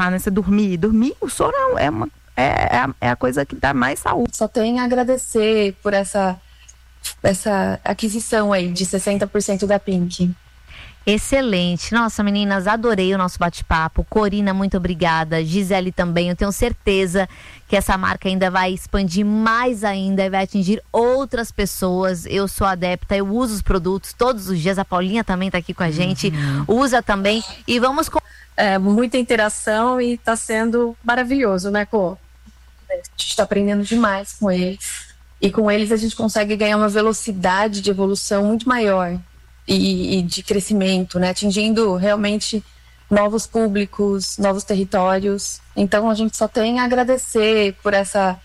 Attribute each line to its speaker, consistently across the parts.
Speaker 1: descansar, né? Você dormir. Dormir, o sono é a coisa que dá mais saúde.
Speaker 2: Só tenho a agradecer por essa aquisição aí de 60% da Pink.
Speaker 3: Excelente. Nossa, meninas, adorei o nosso bate-papo. Corina, muito obrigada. Gisele também. Eu tenho certeza que essa marca ainda vai expandir mais ainda e vai atingir outras pessoas. Eu sou adepta, eu uso os produtos todos os dias. A Paulinha também tá aqui com a gente. Usa também. E vamos com...
Speaker 2: muita interação e tá sendo maravilhoso, né, Cô? A gente tá aprendendo demais com eles. E com eles a gente consegue ganhar uma velocidade de evolução muito maior. E de crescimento, né? Atingindo realmente novos públicos, novos territórios. Então a gente só tem a agradecer por essa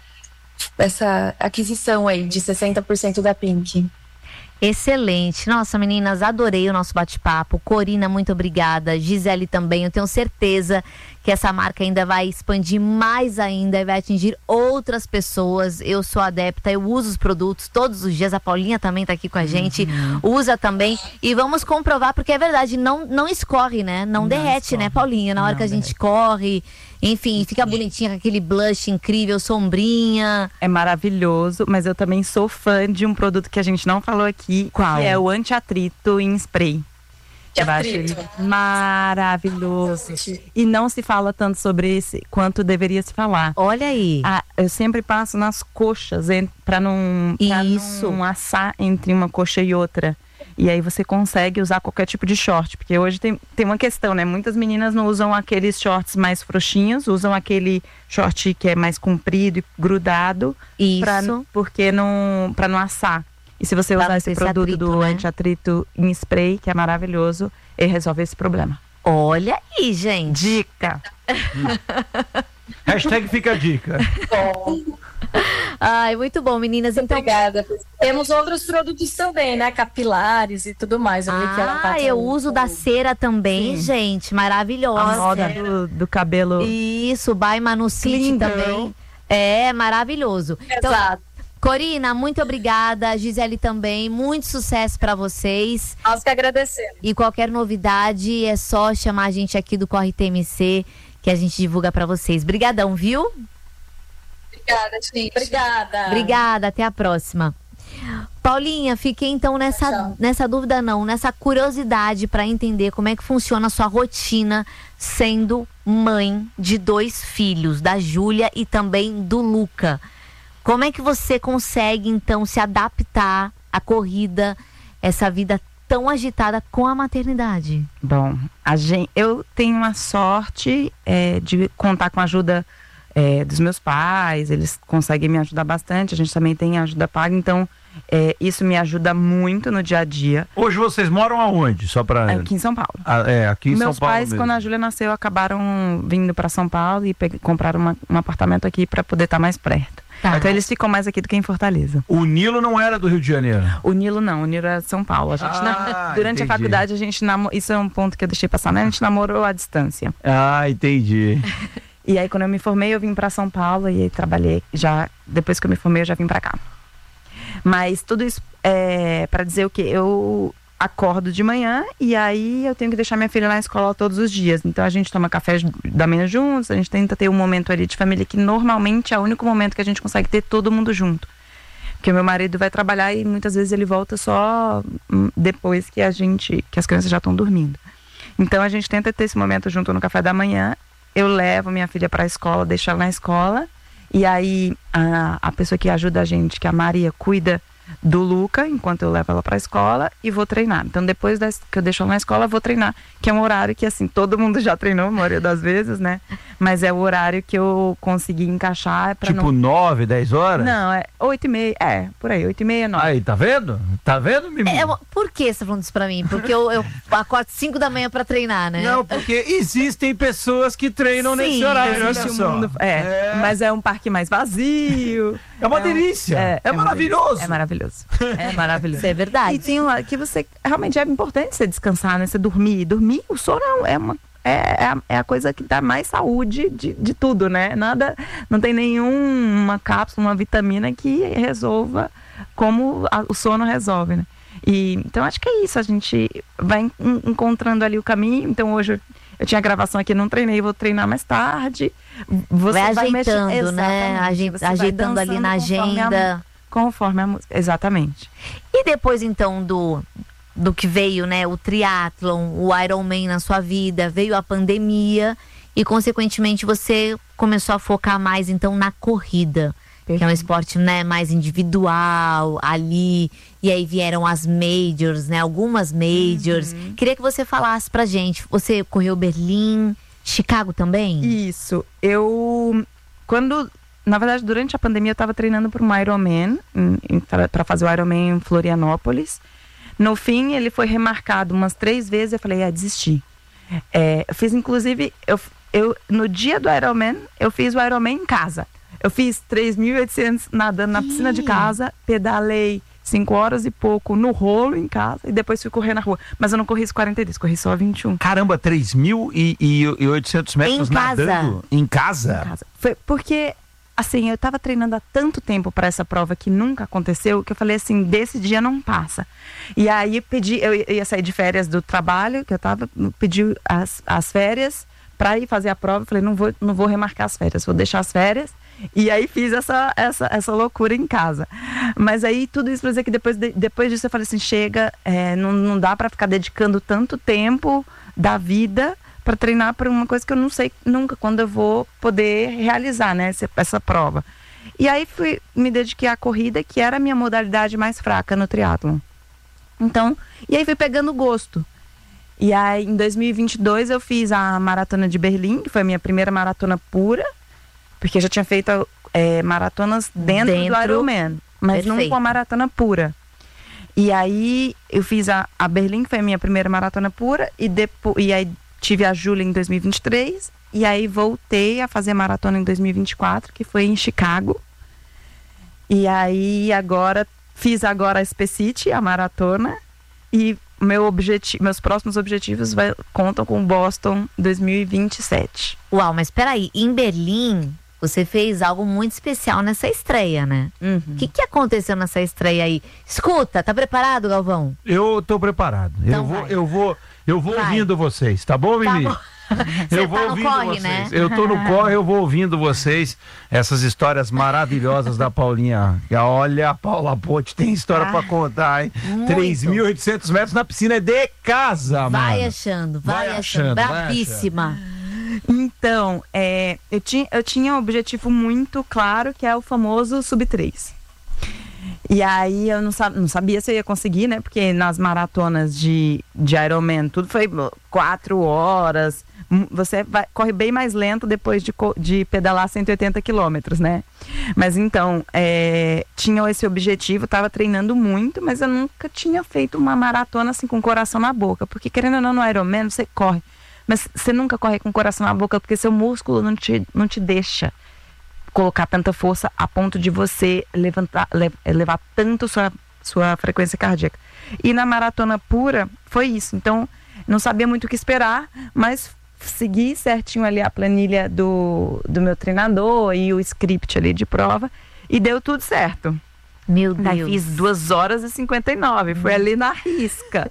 Speaker 2: aquisição aí de 60% da Pink.
Speaker 3: Excelente. Nossa, meninas, adorei o nosso bate-papo. Corina, muito obrigada. Gisele também. Eu tenho certeza que essa marca ainda vai expandir mais ainda e vai atingir outras pessoas. Eu sou adepta, eu uso os produtos todos os dias. A Paulinha também tá aqui com a gente. Usa também. E vamos comprovar, porque é verdade, não escorre, né? Não derrete, escorre, né, Paulinha? Na hora que a gente corre... Enfim, fica bonitinha com aquele blush incrível, sombrinha.
Speaker 1: É maravilhoso, mas eu também sou fã de um produto que a gente não falou aqui.
Speaker 3: Qual?
Speaker 1: Que é o anti-atrito em spray. Eu acho ele maravilhoso. E não se fala tanto sobre esse quanto deveria se falar.
Speaker 3: Olha aí.
Speaker 1: Eu sempre passo nas coxas pra não assar entre uma coxa e outra. E aí você consegue usar qualquer tipo de short. Porque hoje tem uma questão, né? Muitas meninas não usam aqueles shorts mais frouxinhos, usam aquele short que é mais comprido e grudado.
Speaker 3: Isso.
Speaker 1: Pra não assar. E se você usar esse produto do anti-atrito em spray, que é maravilhoso, ele resolve esse problema.
Speaker 3: Olha aí, gente.
Speaker 1: Dica.
Speaker 4: Hashtag fica a dica.
Speaker 3: Ai, muito bom, meninas. Então,
Speaker 2: obrigada. Temos outros produtos também, né? Capilares e tudo mais.
Speaker 3: Eu uso da cera também, gente. Maravilhosa.
Speaker 1: A moda do cabelo.
Speaker 3: Isso, by Manucci também. É maravilhoso.
Speaker 2: Exato.
Speaker 3: Então, Corina, muito obrigada. Gisele também. Muito sucesso pra vocês.
Speaker 2: Nós que agradecemos.
Speaker 3: E qualquer novidade é só chamar a gente aqui do Corre TMC, que a gente divulga pra vocês. Brigadão, viu?
Speaker 2: Obrigada, gente. Obrigada.
Speaker 3: Obrigada, até a próxima. Paulinha, fiquei então nessa dúvida nessa curiosidade para entender como é que funciona a sua rotina sendo mãe de 2 filhos, da Júlia e também do Luca. Como é que você consegue então se adaptar à corrida, essa vida tão agitada com a maternidade?
Speaker 1: Bom, eu tenho a sorte de contar com a ajuda dos meus pais, eles conseguem me ajudar bastante, a gente também tem ajuda paga, então isso me ajuda muito no dia a dia.
Speaker 4: Hoje vocês moram aonde? Só pra...
Speaker 1: Aqui em São Paulo.
Speaker 4: Aqui em São Paulo.
Speaker 1: Meus pais,
Speaker 4: mesmo.
Speaker 1: quando a Júlia nasceu, acabaram vindo para São Paulo e compraram um apartamento aqui para poder estar mais perto.
Speaker 3: Tá.
Speaker 1: Então eles ficam mais aqui do que em Fortaleza.
Speaker 4: O Nilo não era do Rio de Janeiro?
Speaker 1: O Nilo não, o Nilo era de São Paulo. A gente durante
Speaker 4: entendi.
Speaker 1: a faculdade a gente isso é um ponto que eu deixei passar, né? A gente namorou à distância.
Speaker 4: Entendi.
Speaker 1: E aí quando eu me formei eu vim para São Paulo e aí trabalhei depois que eu me formei eu já vim para cá. Mas tudo isso é para dizer o que eu acordo de manhã e aí eu tenho que deixar minha filha na escola todos os dias. Então a gente toma café da manhã juntos, a gente tenta ter um momento ali de família que normalmente é o único momento que a gente consegue ter todo mundo junto. Porque o meu marido vai trabalhar e muitas vezes ele volta só depois que as crianças já estão dormindo. Então a gente tenta ter esse momento junto no café da manhã. Eu levo minha filha para a escola, deixo ela na escola e aí a pessoa que ajuda a gente, que é a Maria, cuida do Luca, enquanto eu levo ela pra escola e vou treinar. Então depois que eu deixo ela na escola, eu vou treinar, que é um horário que assim, todo mundo já treinou, a maioria das vezes, né? Mas é o horário que eu consegui encaixar pra
Speaker 4: tipo 9, 10 horas?
Speaker 1: Não, é 8h30, por aí, 8h30, 9.
Speaker 4: Aí, tá vendo? Tá vendo, Mimi?
Speaker 3: Por que você tá falando isso pra mim? Porque eu acordo 5 da manhã pra treinar, né?
Speaker 4: Não, porque existem pessoas que treinam nesse horário, olha só.
Speaker 1: Mas é um parque mais vazio.
Speaker 4: É uma delícia. É maravilhoso.
Speaker 1: É maravilhoso. É maravilhoso.
Speaker 3: Isso é verdade.
Speaker 1: E tem que você realmente é importante você descansar, né? Você dormir. Dormir, o sono é a coisa que dá mais saúde de tudo, né? Não tem nenhuma cápsula, uma vitamina que resolva como o sono resolve, né? Então acho que é isso, a gente vai encontrando ali o caminho. Então hoje eu tinha gravação aqui, não treinei, vou treinar mais tarde. Você
Speaker 3: vai ajeitando, né? Ajeitando ali na agenda.
Speaker 1: Conforme a música, exatamente.
Speaker 3: E depois, então, do que veio, né? O triatlon, o Ironman na sua vida, veio a pandemia e, consequentemente, você começou a focar mais, então, na corrida. Que é um esporte, né, mais individual, ali. E aí vieram as majors, né? Algumas majors. Queria que você falasse pra gente. Você correu Berlim, Chicago também?
Speaker 1: Isso. Na verdade, durante a pandemia, eu tava treinando para um Ironman, para fazer o Ironman em Florianópolis. No fim, ele foi remarcado umas 3 vezes. Eu falei, desisti. Eu fiz, inclusive, no dia do Ironman, eu fiz o Ironman em casa. Eu fiz 3.800 nadando na piscina de casa, pedalei 5 horas e pouco no rolo em casa e depois fui correr na rua. Mas eu não corri os 42, corri só 21.
Speaker 5: Caramba, 3.800 metros nadando? Em casa?
Speaker 1: Em casa. Foi porque, assim, eu tava treinando há tanto tempo para essa prova que nunca aconteceu, que eu falei assim, desse dia não passa. E aí eu ia sair de férias do trabalho, que eu tava, pedi as férias para ir fazer a prova. Eu falei, não vou remarcar as férias, vou deixar as férias. E aí fiz essa loucura em casa. Mas aí tudo isso pra dizer que depois disso eu falei assim, chega, não dá pra ficar dedicando tanto tempo da vida pra treinar pra uma coisa que eu não sei nunca quando eu vou poder realizar, né, essa prova. E aí me dediquei à corrida, que era a minha modalidade mais fraca no triatlon. Então, e aí fui pegando gosto. E aí em 2022 eu fiz a maratona de Berlim, que foi a minha primeira maratona pura. Porque eu já tinha feito maratonas dentro do Ironman, mas não com a maratona pura. E aí eu fiz a Berlim, que foi a minha primeira maratona pura, e aí tive a Júlia em 2023, e aí voltei a fazer maratona em 2024, que foi em Chicago. E aí fiz agora a Specity, a maratona, e meus próximos objetivos contam com Boston 2027.
Speaker 3: Uau, mas peraí, em Berlim você fez algo muito especial nessa estreia, né? O que aconteceu nessa estreia aí? Escuta, tá preparado, Galvão?
Speaker 5: Eu tô preparado. Então eu vou ouvindo vocês, tá bom, Mimi?
Speaker 3: Tá bom. Eu vou ouvindo corre, vocês. Né?
Speaker 5: Eu tô no corre, eu vou ouvindo vocês. Essas histórias maravilhosas da Paulinha. Olha, a Paula Pote tem história pra contar, hein? 3.800 metros na piscina de casa, mano.
Speaker 3: Vai achando. Bravíssima.
Speaker 1: Então, eu tinha um objetivo muito claro, que é o famoso sub-3. E aí eu não sabia se eu ia conseguir, né? Porque nas maratonas de Ironman, tudo foi 4 horas. Você corre bem mais lento depois de pedalar 180 quilômetros, né? Mas então, tinha esse objetivo, tava treinando muito, mas eu nunca tinha feito uma maratona assim com o coração na boca. Porque querendo ou não, no Ironman você corre. Mas você nunca corre com o coração na boca, porque seu músculo não te deixa colocar tanta força a ponto de você levar tanto sua frequência cardíaca. E na maratona pura, foi isso. Então, não sabia muito o que esperar, mas segui certinho ali a planilha do meu treinador e o script ali de prova, e deu tudo certo.
Speaker 3: Meu Deus.
Speaker 1: Daí fiz 2 horas e 59, foi ali na risca.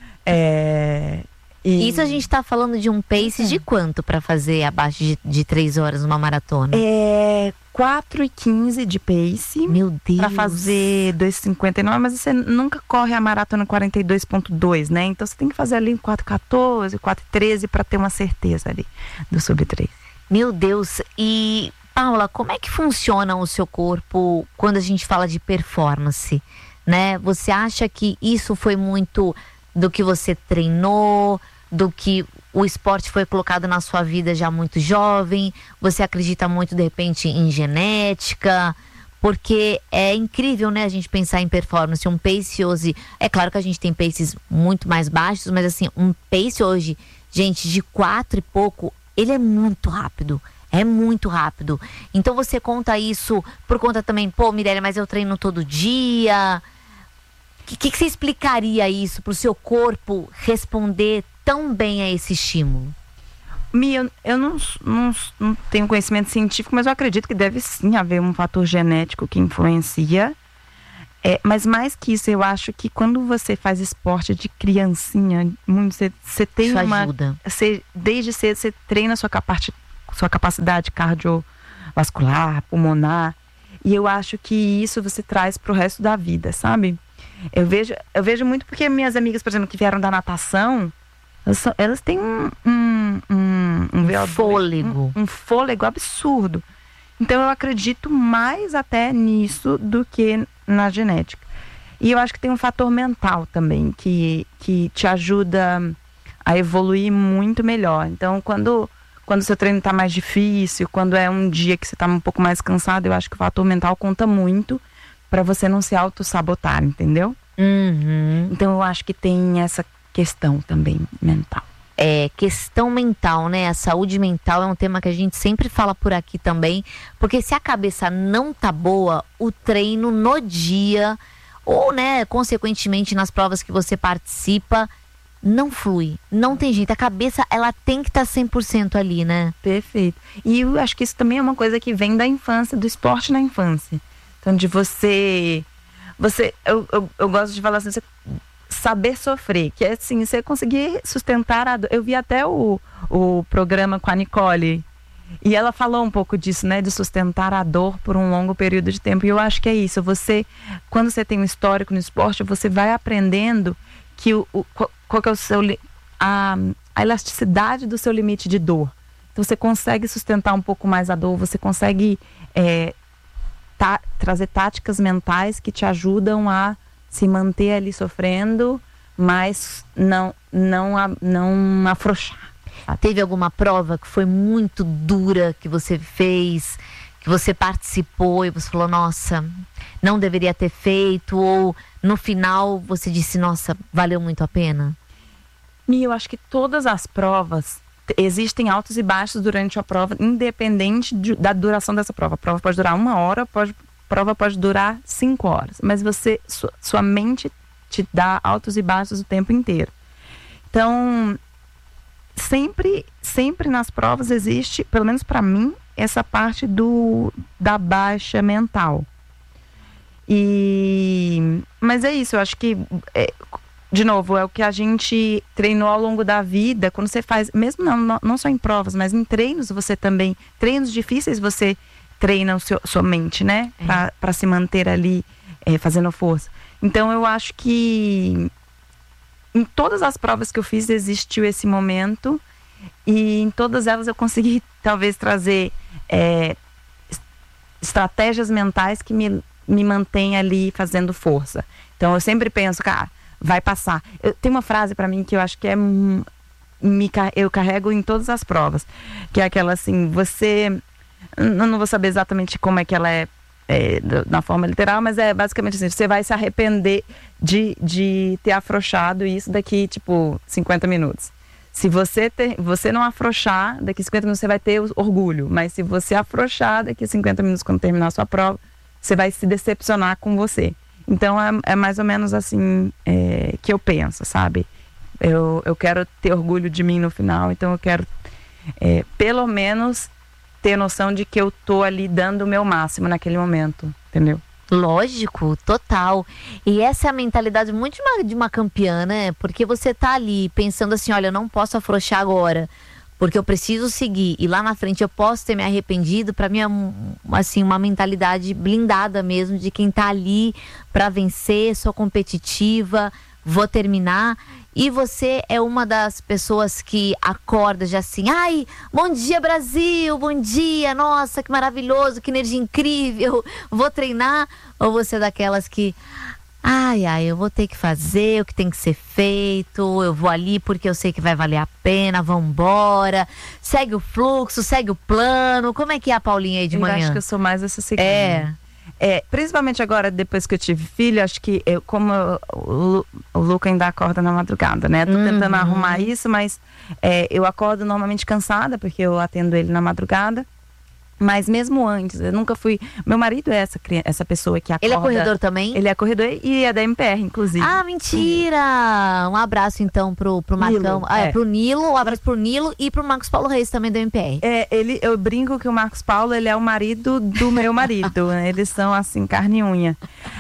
Speaker 3: Isso a gente tá falando de um pace de quanto para fazer abaixo de 3 horas numa maratona?
Speaker 1: 4:15 de pace.
Speaker 3: Meu Deus.
Speaker 1: Pra fazer 2:59, mas você nunca corre a maratona 42.2, né? Então você tem que fazer ali 4:14, 4:13 para ter uma certeza ali do sub-3.
Speaker 3: Meu Deus. E Paula, como é que funciona o seu corpo quando a gente fala de performance, né? Você acha que isso foi muito do que você treinou, do que o esporte foi colocado na sua vida já muito jovem? Você acredita muito, de repente, em genética? Porque é incrível, né, a gente pensar em performance. Um pace hoje, é claro que a gente tem paces muito mais baixos, mas assim, um pace hoje, gente, de 4 e pouco, ele é muito rápido. É muito rápido. Então você conta isso por conta também, pô, Mirella, mas eu treino todo dia. O que você explicaria isso para o seu corpo responder tão bem a esse estímulo?
Speaker 1: Mia, eu não tenho conhecimento científico, mas eu acredito que deve sim haver um fator genético que influencia. Mas mais que isso, eu acho que quando você faz esporte de criancinha, você tem
Speaker 3: Isso
Speaker 1: uma...
Speaker 3: ajuda.
Speaker 1: Desde cedo você treina sua capacidade cardiovascular, pulmonar. E eu acho que isso você traz pro resto da vida, sabe? Eu vejo muito porque minhas amigas, por exemplo, que vieram da natação, elas têm um
Speaker 3: fôlego.
Speaker 1: Um fôlego absurdo. Então eu acredito mais até nisso do que na genética. E eu acho que tem um fator mental também, que te ajuda a evoluir muito melhor. Então quando o seu treino está mais difícil, quando é um dia que você está um pouco mais cansado, eu acho que o fator mental conta muito para você não se auto-sabotar, entendeu?
Speaker 3: Uhum.
Speaker 1: Então eu acho que tem essa questão também mental.
Speaker 3: Questão mental, né? A saúde mental é um tema que a gente sempre fala por aqui também, porque se a cabeça não tá boa, o treino no dia, ou, né, consequentemente nas provas que você participa, não flui, não tem jeito. A cabeça, ela tem que estar 100% ali, né?
Speaker 1: Perfeito. E eu acho que isso também é uma coisa que vem da infância, do esporte na infância. Então, de eu gosto de falar assim, você saber sofrer, que é assim, você conseguir sustentar a dor. Eu vi até o programa com a Nicole, e ela falou um pouco disso, né, de sustentar a dor por um longo período de tempo. E eu acho que é isso, quando você tem um histórico no esporte, você vai aprendendo que qual que é a elasticidade do seu limite de dor. Então você consegue sustentar um pouco mais a dor, você consegue trazer táticas mentais que te ajudam a se manter ali sofrendo, mas não afrouxar.
Speaker 3: Teve alguma prova que foi muito dura que você fez, que você participou e você falou, nossa, não deveria ter feito, ou no final você disse, nossa, valeu muito a pena?
Speaker 1: Eu acho que todas as provas existem altos e baixos durante a prova, independente da duração dessa prova. A prova pode durar 1 hora, prova pode durar 5 horas, mas sua mente te dá altos e baixos o tempo inteiro. Então, sempre nas provas existe, pelo menos para mim, essa parte da baixa mental. Mas é isso, eu acho que, de novo, é o que a gente treinou ao longo da vida. Quando você faz, mesmo não só em provas, mas em treinos, você também, treinos difíceis, você treina sua mente, né? Para se manter ali fazendo força. Então eu acho que em todas as provas que eu fiz existiu esse momento, e em todas elas eu consegui talvez trazer estratégias mentais que me mantêm ali fazendo força. Então eu sempre penso, cara, vai passar. Tem uma frase para mim que eu acho que eu carrego em todas as provas, que é aquela assim, eu não vou saber exatamente como é que ela na forma literal, mas é basicamente assim, você vai se arrepender de ter afrouxado isso daqui, tipo, 50 minutos. Se você não afrouxar, daqui 50 minutos você vai ter orgulho, mas se você afrouxar daqui 50 minutos quando terminar a sua prova, você vai se decepcionar com você. Então é mais ou menos assim que eu penso, sabe? Eu quero ter orgulho de mim no final, então eu quero pelo menos ter noção de que eu tô ali dando o meu máximo naquele momento, entendeu?
Speaker 3: Lógico, total. E essa é a mentalidade muito de uma campeã, né? Porque você tá ali pensando assim, olha, eu não posso afrouxar agora, porque eu preciso seguir, e lá na frente eu posso ter me arrependido. Pra mim é assim, uma mentalidade blindada mesmo, de quem tá ali pra vencer, sou competitiva, vou terminar. E você é uma das pessoas que acorda já assim, ai, bom dia Brasil, bom dia, nossa, que maravilhoso, que energia incrível, vou treinar? Ou você é daquelas que, ai, eu vou ter que fazer o que tem que ser feito, eu vou ali porque eu sei que vai valer a pena, vambora, segue o fluxo, segue o plano? Como é que é a Paulinha aí de manhã?
Speaker 1: Eu acho que eu sou mais essa segunda. Principalmente agora, depois que eu tive filho, acho que o Luca ainda acorda na madrugada, né? Tô tentando arrumar isso, mas eu acordo normalmente cansada, porque eu atendo ele na madrugada. Mas mesmo antes, eu nunca fui... Meu marido é essa pessoa que acorda...
Speaker 3: Ele é corredor também?
Speaker 1: Ele é corredor e é da MPR, inclusive.
Speaker 3: Ah, mentira! Um abraço, então, pro Marcão. Pro Nilo, um abraço pro Nilo e pro Marcos Paulo Reis, também da MPR.
Speaker 1: Eu brinco que o Marcos Paulo, ele é o marido do meu marido. Né? Eles são, assim, carne e unha.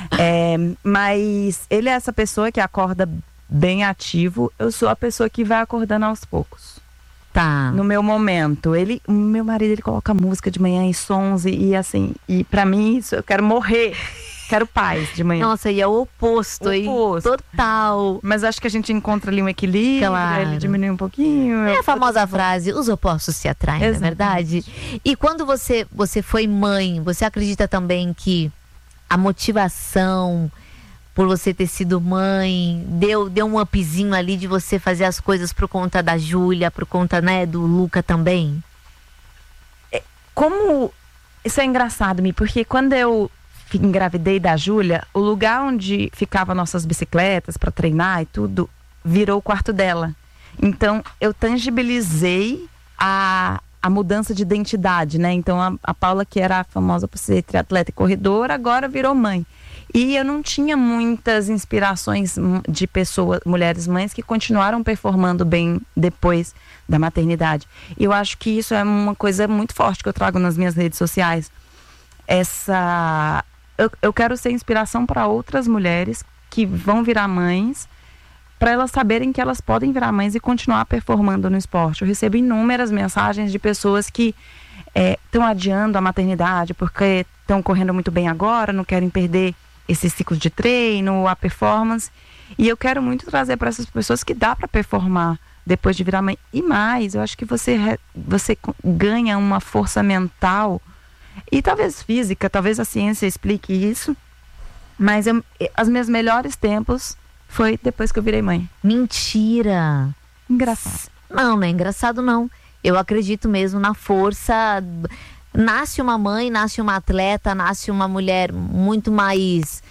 Speaker 1: Mas ele é essa pessoa que acorda bem ativo. Eu sou a pessoa que vai acordando aos poucos.
Speaker 3: Tá.
Speaker 1: No meu momento. O meu marido, ele coloca música de manhã e sons e assim. E pra mim, isso, eu quero morrer. Quero paz de manhã.
Speaker 3: Nossa, e é o oposto, hein? Total.
Speaker 1: Mas acho que a gente encontra ali um equilíbrio,
Speaker 3: claro.
Speaker 1: Ele diminui um pouquinho.
Speaker 3: É a famosa frase, os opostos se atraem, não é verdade? E quando você foi mãe, você acredita também que a motivação por você ter sido mãe deu um upzinho ali de você fazer as coisas por conta da Júlia, por conta, né, do Luca também?
Speaker 1: Como... Isso é engraçado, porque quando eu engravidei da Júlia, o lugar onde ficavam nossas bicicletas para treinar e tudo, virou o quarto dela. Então, eu tangibilizei a mudança de identidade, né? Então, a Paula, que era famosa por ser triatleta e corredora, agora virou mãe. E eu não tinha muitas inspirações de pessoas, mulheres mães, que continuaram performando bem depois da maternidade. E eu acho que isso é uma coisa muito forte que eu trago nas minhas redes sociais. Eu quero ser inspiração para outras mulheres que vão virar mães, para elas saberem que elas podem virar mães e continuar performando no esporte. Eu recebo inúmeras mensagens de pessoas que estão adiando a maternidade porque estão correndo muito bem agora, não querem perder esse ciclo de treino, a performance. E eu quero muito trazer para essas pessoas que dá para performar depois de virar mãe. E mais, eu acho que você ganha uma força mental e talvez física, talvez a ciência explique isso, mas os meus melhores tempos foi depois que eu virei mãe.
Speaker 3: Mentira!
Speaker 1: Engraçado.
Speaker 3: Não é engraçado não. Eu acredito mesmo na força. Nasce uma mãe, nasce uma atleta, nasce uma mulher muito mais...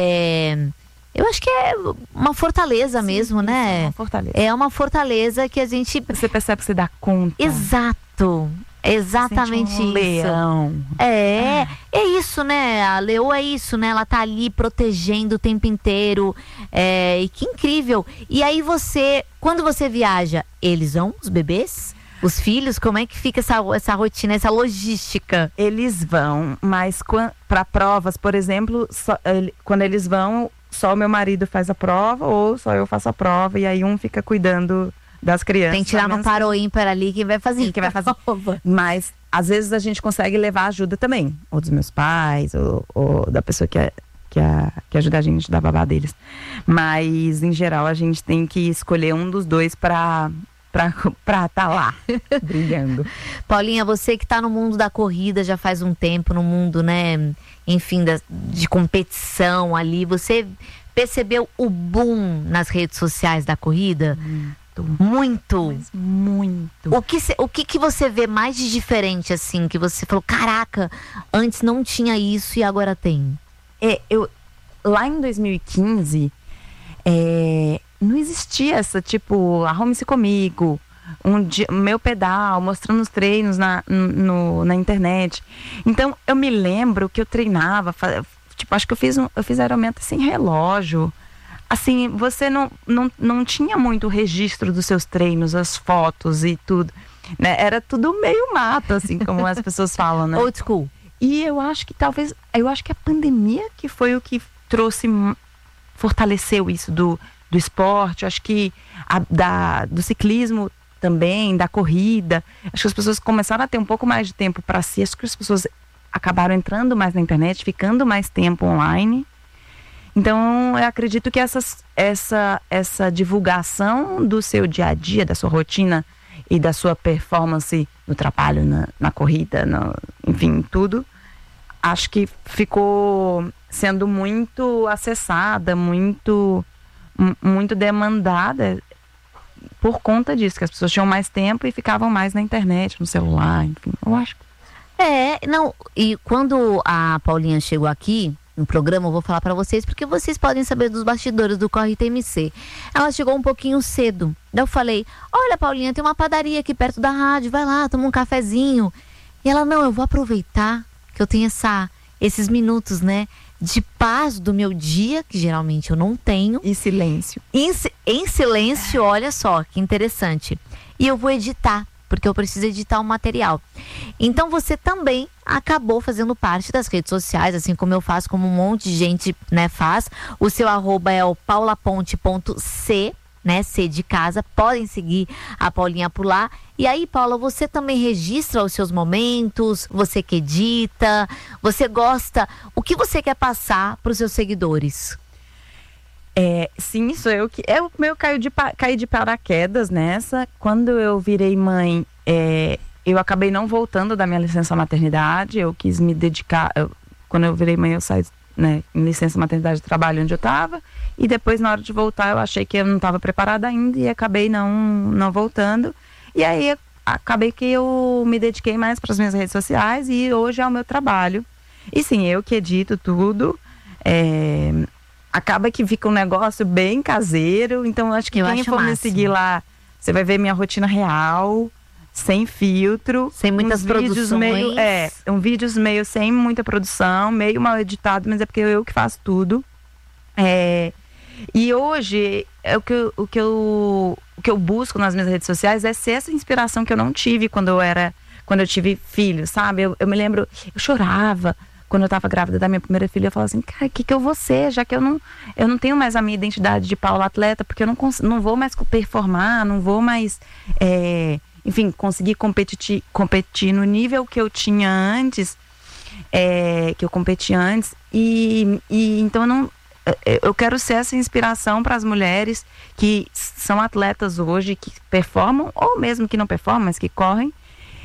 Speaker 3: eu acho que é uma fortaleza. Sim, mesmo, né?
Speaker 1: É uma fortaleza.
Speaker 3: É uma fortaleza que a gente...
Speaker 1: Você percebe que você dá conta.
Speaker 3: Exato. Exatamente
Speaker 1: isso. Leão.
Speaker 3: É isso, né? A leoa é isso, né? Ela tá ali protegendo o tempo inteiro. E que incrível. E aí quando você viaja, eles vão, os bebês? Os filhos, como é que fica essa rotina, essa logística?
Speaker 1: Eles vão, mas para provas, por exemplo, quando eles vão, só o meu marido faz a prova ou só eu faço a prova e aí um fica cuidando das crianças.
Speaker 3: Tem que tirar no par ou ímpar ali quem vai fazer.
Speaker 1: Mas às vezes a gente consegue levar ajuda também, ou dos meus pais, ou da pessoa que ajuda a gente, da babá deles. Mas em geral a gente tem que escolher um dos dois pra tá lá, brilhando.
Speaker 3: Paulinha, você que tá no mundo da corrida já faz um tempo, no mundo, né, enfim, de competição ali, você percebeu o boom nas redes sociais da corrida? Muito? Muito. O que você vê mais de diferente, assim, que você falou, caraca, antes não tinha isso e agora tem?
Speaker 1: Lá em 2015, não existia essa, tipo, arrume-se comigo, meu pedal, mostrando os treinos na internet. Então, eu me lembro que eu treinava, tipo, acho que eu fiz aeromento sem relógio. Assim, você não tinha muito registro dos seus treinos, as fotos e tudo, né? Era tudo meio mato, assim, como as pessoas falam, né?
Speaker 3: Old school.
Speaker 1: E eu acho que a pandemia que foi o que fortaleceu isso do esporte, acho que do ciclismo também, da corrida. Acho que as pessoas começaram a ter um pouco mais de tempo para si, acho que as pessoas acabaram entrando mais na internet, ficando mais tempo online. Então, eu acredito que essa divulgação do seu dia a dia, da sua rotina e da sua performance no trabalho, na corrida, enfim, tudo, acho que ficou sendo muito acessada, muito demandada por conta disso, que as pessoas tinham mais tempo e ficavam mais na internet, no celular, enfim, eu acho.
Speaker 3: E quando a Paulinha chegou aqui no programa, eu vou falar pra vocês, porque vocês podem saber dos bastidores do Corre TMC. Ela chegou um pouquinho cedo. Daí eu falei, olha, Paulinha, tem uma padaria aqui perto da rádio, vai lá, toma um cafezinho. E ela, não, eu vou aproveitar que eu tenho esses minutos, né, de paz do meu dia, que geralmente eu não tenho.
Speaker 1: E silêncio.
Speaker 3: Em silêncio, olha só, que interessante. E eu vou editar, porque eu preciso editar um material. Então você também acabou fazendo parte das redes sociais, assim como eu faço, como um monte de gente, né, faz. O seu @ é o paulaponte.c, né, C de casa. Podem seguir a Paulinha por lá. E aí, Paula, você também registra os seus momentos, você que edita, você gosta, o que você quer passar para os seus seguidores?
Speaker 1: Sim, sou eu que... Eu caí de paraquedas nessa. Quando eu virei mãe, eu acabei não voltando da minha licença maternidade. Eu quis me dedicar... Quando eu virei mãe, eu saí, né, em licença maternidade de trabalho onde eu estava. E depois, na hora de voltar, eu achei que eu não estava preparada ainda e acabei não voltando. E aí, acabei que eu me dediquei mais para as minhas redes sociais e hoje é o meu trabalho. E sim, eu que edito tudo. Acaba que fica um negócio bem caseiro. Então, acho que quem for me seguir lá, você vai ver minha rotina real, sem filtro.
Speaker 3: Sem muitas produções.
Speaker 1: Vídeos meio sem muita produção, meio mal editado, mas é porque eu que faço tudo. E hoje, o que eu busco nas minhas redes sociais é ser essa inspiração que eu não tive quando eu tive filhos, sabe? Eu me lembro, eu chorava quando eu tava grávida da minha primeira filha. Eu falava assim, cara, o que eu vou ser? Já que eu não tenho mais a minha identidade de Paula atleta, porque eu não vou mais performar, não vou mais, enfim, conseguir competir no nível que eu tinha antes, que eu competi antes. E então eu quero ser essa inspiração para as mulheres que são atletas hoje, que performam, ou mesmo que não performam, mas que correm,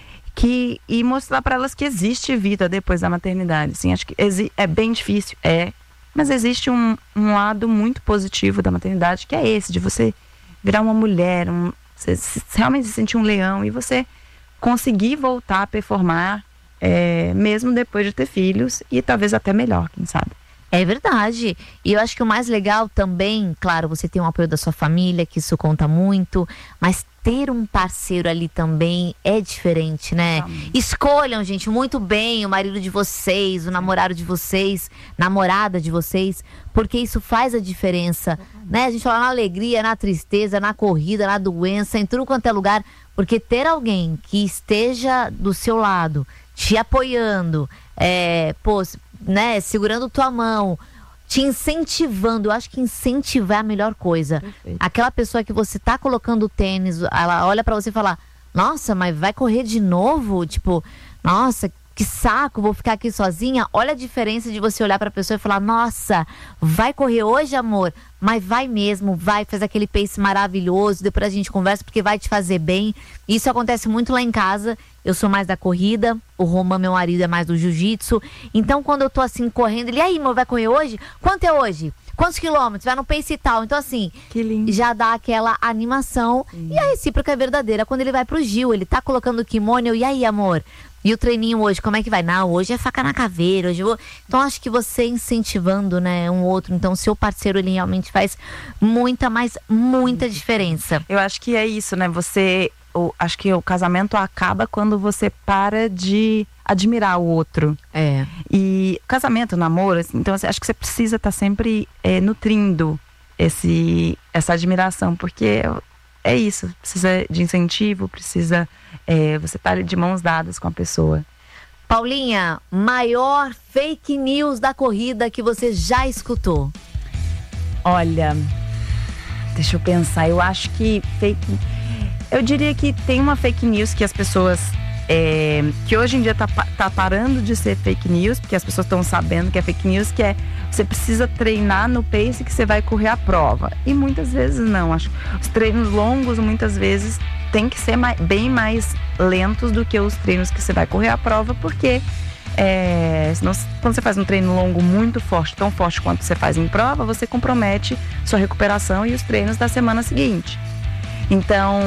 Speaker 1: e mostrar para elas que existe vida depois da maternidade. Assim, acho que é bem difícil, mas existe um lado muito positivo da maternidade, que é esse, de você virar uma mulher, você realmente se sentir um leão e você conseguir voltar a performar, mesmo depois de ter filhos, e talvez até melhor, quem sabe.
Speaker 3: É verdade. E eu acho que o mais legal também, claro, você tem o apoio da sua família, que isso conta muito, mas ter um parceiro ali também é diferente, né? Escolham, gente, muito bem o marido de vocês, o namorado de vocês, namorada de vocês, porque isso faz a diferença, né? A gente fala na alegria, na tristeza, na corrida, na doença, em tudo quanto é lugar, porque ter alguém que esteja do seu lado, te apoiando, né, segurando tua mão, te incentivando. Eu acho que incentivar é a melhor coisa. Perfeito. Aquela pessoa que você tá colocando o tênis, ela olha pra você e fala, nossa, mas vai correr de novo? Tipo, nossa, que saco, vou ficar aqui sozinha. Olha a diferença de você olhar pra pessoa e falar, nossa, vai correr hoje, amor? Mas vai mesmo, vai, faz aquele pace maravilhoso, depois a gente conversa porque vai te fazer bem. Isso acontece muito lá em casa. Eu sou mais da corrida, o Roman, meu marido, é mais do jiu-jitsu. Então, quando eu tô assim, correndo, ele, aí, amor, vai correr hoje? Quanto é hoje? Quantos quilômetros? Vai no pace e tal. Então, assim, já dá aquela animação. Sim. E a recíproca é verdadeira. Quando ele vai pro Gil, ele tá colocando o kimono, e aí, amor? E o treininho hoje, como é que vai? Não, hoje é faca na caveira, hoje eu vou... Então, acho que você incentivando, né, um outro, então, seu parceiro, ele realmente faz muita diferença.
Speaker 1: Eu acho que é isso, né? Acho que o casamento acaba quando você para de admirar o outro. E casamento, namoro, assim, então acho que você precisa estar sempre nutrindo essa admiração, porque é isso, precisa de incentivo, precisa você estar de mãos dadas com a pessoa.
Speaker 3: Paulinha, maior fake news da corrida que você já escutou?
Speaker 1: Olha, deixa eu pensar, eu acho que eu diria que tem uma fake news que as pessoas, que hoje em dia tá parando de ser fake news, porque as pessoas estão sabendo que é fake news, que você precisa treinar no pace que você vai correr a prova. E muitas vezes não, acho que os treinos longos muitas vezes tem que ser bem mais lentos do que os treinos que você vai correr a prova, porque senão, quando você faz um treino longo muito forte, tão forte quanto você faz em prova, você compromete sua recuperação e os treinos da semana seguinte. Então,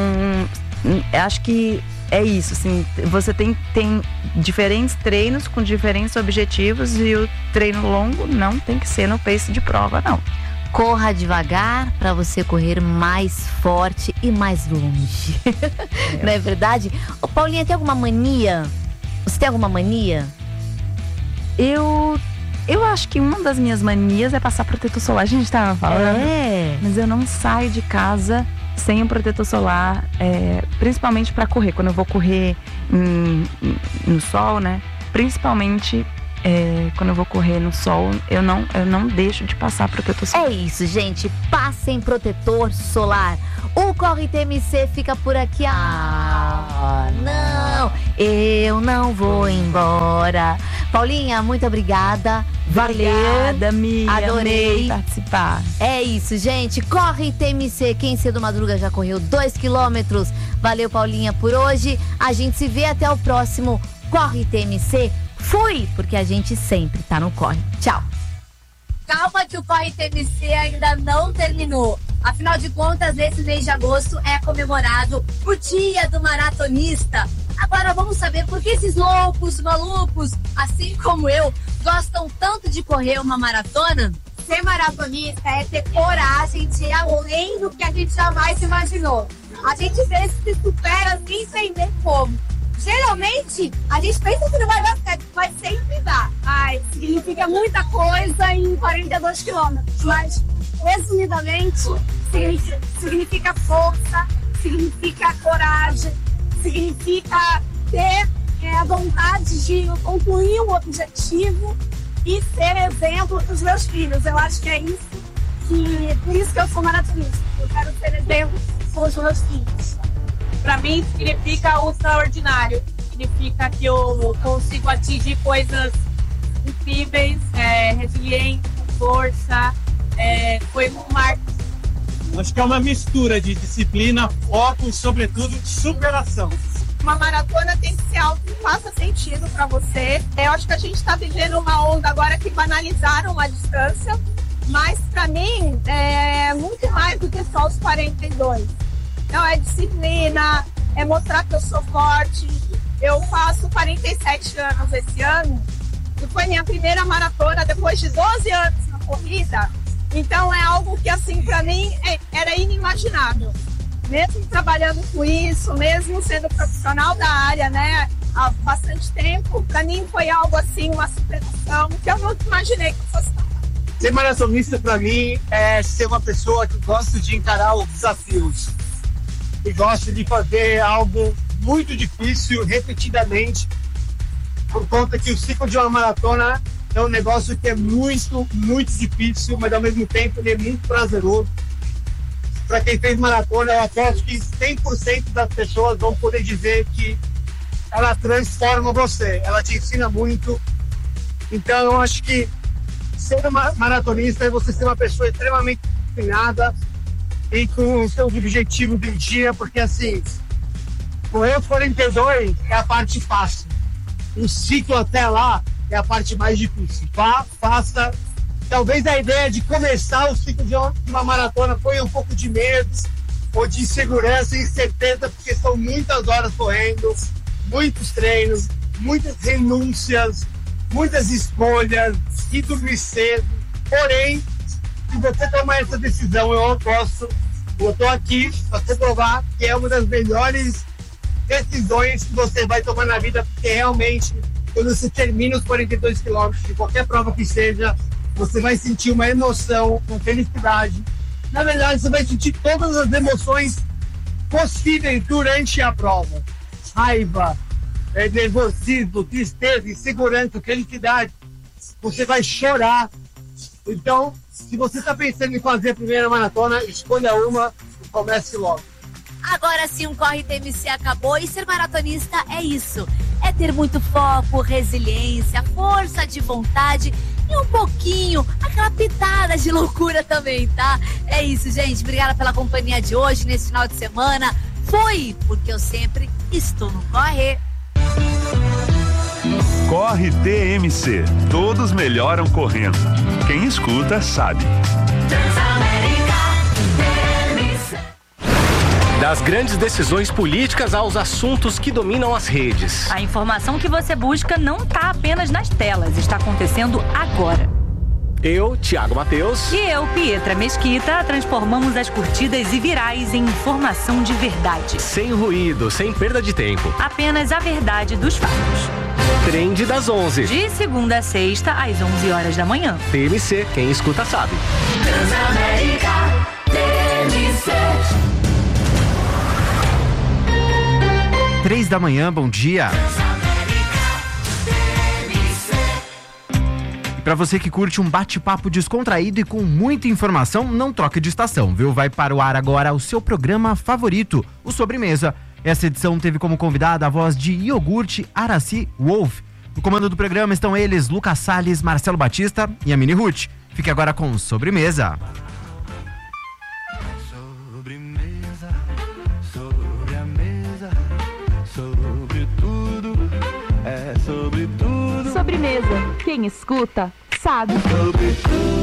Speaker 1: acho que é isso, assim, você tem diferentes treinos com diferentes objetivos, e o treino longo não tem que ser no pace de prova, não.
Speaker 3: Corra devagar para você correr mais forte e mais longe. Não é verdade? Ô, Paulinha, tem alguma mania Você tem alguma mania?
Speaker 1: Eu acho que uma das minhas manias é passar protetor solar. A gente tava falando. Mas eu não saio de casa sem o protetor solar, principalmente pra correr. Quando eu vou correr no sol, né? Principalmente quando eu vou correr no sol, eu não deixo de passar protetor solar.
Speaker 3: É isso, gente. Passem protetor solar. O Corre TMC fica por aqui. Não, eu não vou embora. Paulinha, muito obrigada.
Speaker 1: Obrigada, Mia.
Speaker 3: Adorei
Speaker 1: participar.
Speaker 3: É isso, gente. Corre TMC. Quem cedo madruga já correu 2 quilômetros. Valeu, Paulinha, por hoje. A gente se vê até o próximo Corre TMC. Fui, porque a gente sempre tá no corre. Tchau.
Speaker 6: Calma que o Corre TMC ainda não terminou. Afinal de contas, nesse mês de agosto é comemorado o Dia do Maratonista. Agora vamos saber por que esses loucos, malucos, assim como eu, gostam tanto de correr uma maratona?
Speaker 7: Ser maratonista é ter coragem de ir além do que a gente jamais imaginou. A gente às vezes se supera sem entender como. Geralmente, a gente pensa que não vai dar certo, mas sempre dá. Ai, significa muita coisa em 42 quilômetros, mas, resumidamente, significa força, significa coragem, significa ter a vontade de concluir um objetivo e ser exemplo para os meus filhos. Eu acho que é isso, por isso que eu sou maratonista. Eu quero ser exemplo para os meus filhos.
Speaker 8: Para mim, significa o extraordinário. Significa que eu consigo atingir coisas incríveis, resiliência, força, foi um marco.
Speaker 4: Acho que é uma mistura de disciplina, foco e, sobretudo, superação.
Speaker 7: Uma maratona tem que ser algo que faça sentido para você. Eu acho que a gente está vivendo uma onda agora que banalizaram a distância, mas para mim é muito mais do que só os 42. Então é disciplina, é mostrar que eu sou forte. Eu faço 47 anos esse ano e foi minha primeira maratona depois de 12 anos na corrida. Então é algo que, assim, para mim era inimaginável. Mesmo trabalhando com isso, mesmo sendo profissional da área, né, há bastante tempo, para mim foi algo assim, uma superação que eu nunca imaginei que eu fosse.
Speaker 4: Ser maratonista, para mim, é ser uma pessoa que gosta de encarar os desafios. E gosta de fazer algo muito difícil repetidamente, por conta que o ciclo de uma maratona é um negócio que é muito, muito difícil, mas ao mesmo tempo ele é muito prazeroso. Para quem fez maratona, eu acho que 100% das pessoas vão poder dizer que ela transforma você, ela te ensina muito. Então eu acho que ser uma maratonista é você ser uma pessoa extremamente disciplinada e com os seus objetivos do dia, porque assim, correr 42 é a parte fácil. O ciclo até lá é a parte mais difícil. Faça. Talvez a ideia de começar o ciclo de uma maratona foi um pouco de medo ou de insegurança e incerteza, porque são muitas horas correndo, muitos treinos, muitas renúncias, muitas escolhas, e dormir cedo. Porém, se você tomar essa decisão, eu estou aqui para você provar que é uma das melhores decisões que você vai tomar na vida, porque realmente, quando você termina os 42 quilômetros de qualquer prova que seja, você vai sentir uma emoção, uma felicidade. Na verdade, você vai sentir todas as emoções possíveis durante a prova. Raiva, nervosismo, tristeza, insegurança, felicidade. Você vai chorar. Então, se você está pensando em fazer a primeira maratona, escolha uma e comece logo.
Speaker 6: Agora sim, o Corre TMC acabou e ser maratonista é isso. É ter muito foco, resiliência, força de vontade e um pouquinho, aquela pitada de loucura também, tá? É isso, gente. Obrigada pela companhia de hoje, nesse final de semana. Fui, porque eu sempre estou no Corre.
Speaker 9: Corre TMC. Todos melhoram correndo. Quem escuta sabe.
Speaker 10: Das grandes decisões políticas aos assuntos que dominam as redes.
Speaker 11: A informação que você busca não está apenas nas telas, está acontecendo agora.
Speaker 10: Eu, Thiago Matheus.
Speaker 11: E eu, Pietra Mesquita, transformamos as curtidas e virais em informação de verdade.
Speaker 10: Sem ruído, sem perda de tempo.
Speaker 11: Apenas a verdade dos fatos.
Speaker 10: Trend das 11.
Speaker 11: De segunda a sexta, às 11 horas da manhã.
Speaker 10: TMC, quem escuta sabe.
Speaker 12: Transamérica, TMC.
Speaker 13: 3 da manhã, bom dia. E pra você que curte um bate-papo descontraído e com muita informação, não troque de estação, viu? Vai para o ar agora o seu programa favorito, o Sobremesa. Essa edição teve como convidada a voz de Iogurte Araci Wolf. No comando do programa estão eles, Lucas Salles, Marcelo Batista e a Mini Ruth. Fique agora com Sobremesa.
Speaker 12: Sobremesa, sobre a mesa, sobre tudo, é sobre tudo.
Speaker 14: Sobremesa, quem escuta sabe.
Speaker 12: Sobre tudo.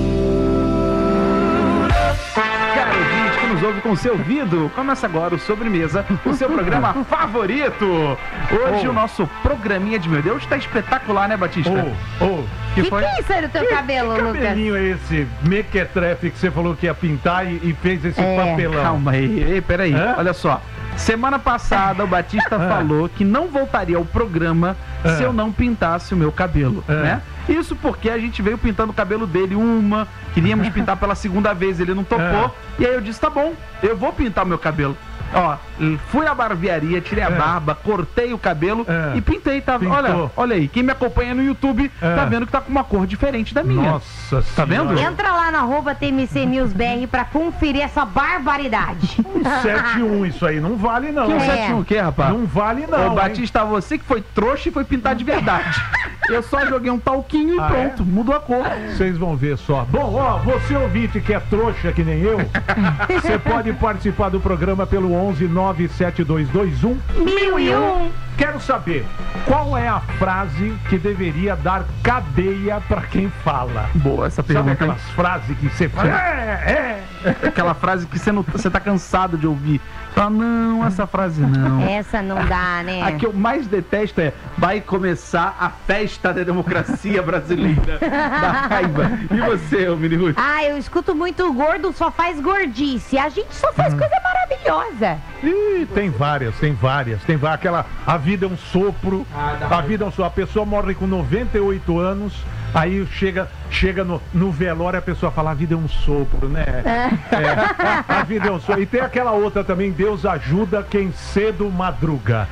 Speaker 5: Caro ouvinte que nos ouve com o seu ouvido, começa agora o Sobremesa, o seu programa favorito. Hoje o nosso programinha de meu Deus está espetacular, né, Batista?
Speaker 15: Que é isso aí no teu cabelo, Lucas? Que cabelinho é esse mequetrefe que você falou que ia pintar e fez esse papelão?
Speaker 5: Calma aí, peraí, olha só. Semana passada o Batista falou que não voltaria ao programa se eu não pintasse o meu cabelo, né? Isso porque a gente veio pintando o cabelo dele queríamos pintar pela segunda vez, ele não topou, e aí eu disse, tá bom, eu vou pintar o meu cabelo. Ó, fui à barbearia, tirei a barba, cortei o cabelo e pintei, tá? Olha aí, quem me acompanha no YouTube tá vendo que tá com uma cor diferente da minha.
Speaker 15: Nossa,
Speaker 5: tá vendo?
Speaker 15: Entra
Speaker 16: lá no @TMC News BR pra conferir essa barbaridade.
Speaker 15: 71, isso aí não vale não.
Speaker 5: 71 o quê, rapaz?
Speaker 15: Não vale não.
Speaker 5: Ô, Batista, você que foi trouxa e foi pintar de verdade. Eu só joguei um talquinho e pronto, mudou a cor.
Speaker 15: Vocês vão ver só. Bom, ó, você ouvinte que é trouxa que nem eu, você pode participar do programa pelo 11 97221 1001. Quero saber, qual é a frase que deveria dar cadeia pra quem fala?
Speaker 5: Boa essa pergunta.
Speaker 15: Sabe aquelas frases que você fala?
Speaker 5: Aquela frase que você tá cansado de ouvir. Fala, não, essa frase não.
Speaker 16: Essa não dá, né?
Speaker 5: A que eu mais detesto é: vai começar a festa da democracia brasileira. Da raiva. E você, ô Mini Ruth?
Speaker 16: Eu escuto muito gordo, só faz gordice. A gente só faz coisa maravilhosa.
Speaker 15: Ih, tem várias. Aquela, a vida é um sopro. A vida é um sopro. A pessoa morre com 98 anos. Aí chega no velório, a pessoa fala, a vida é um sopro, né? A vida é um sopro. E tem aquela outra também, Deus ajuda quem cedo madruga.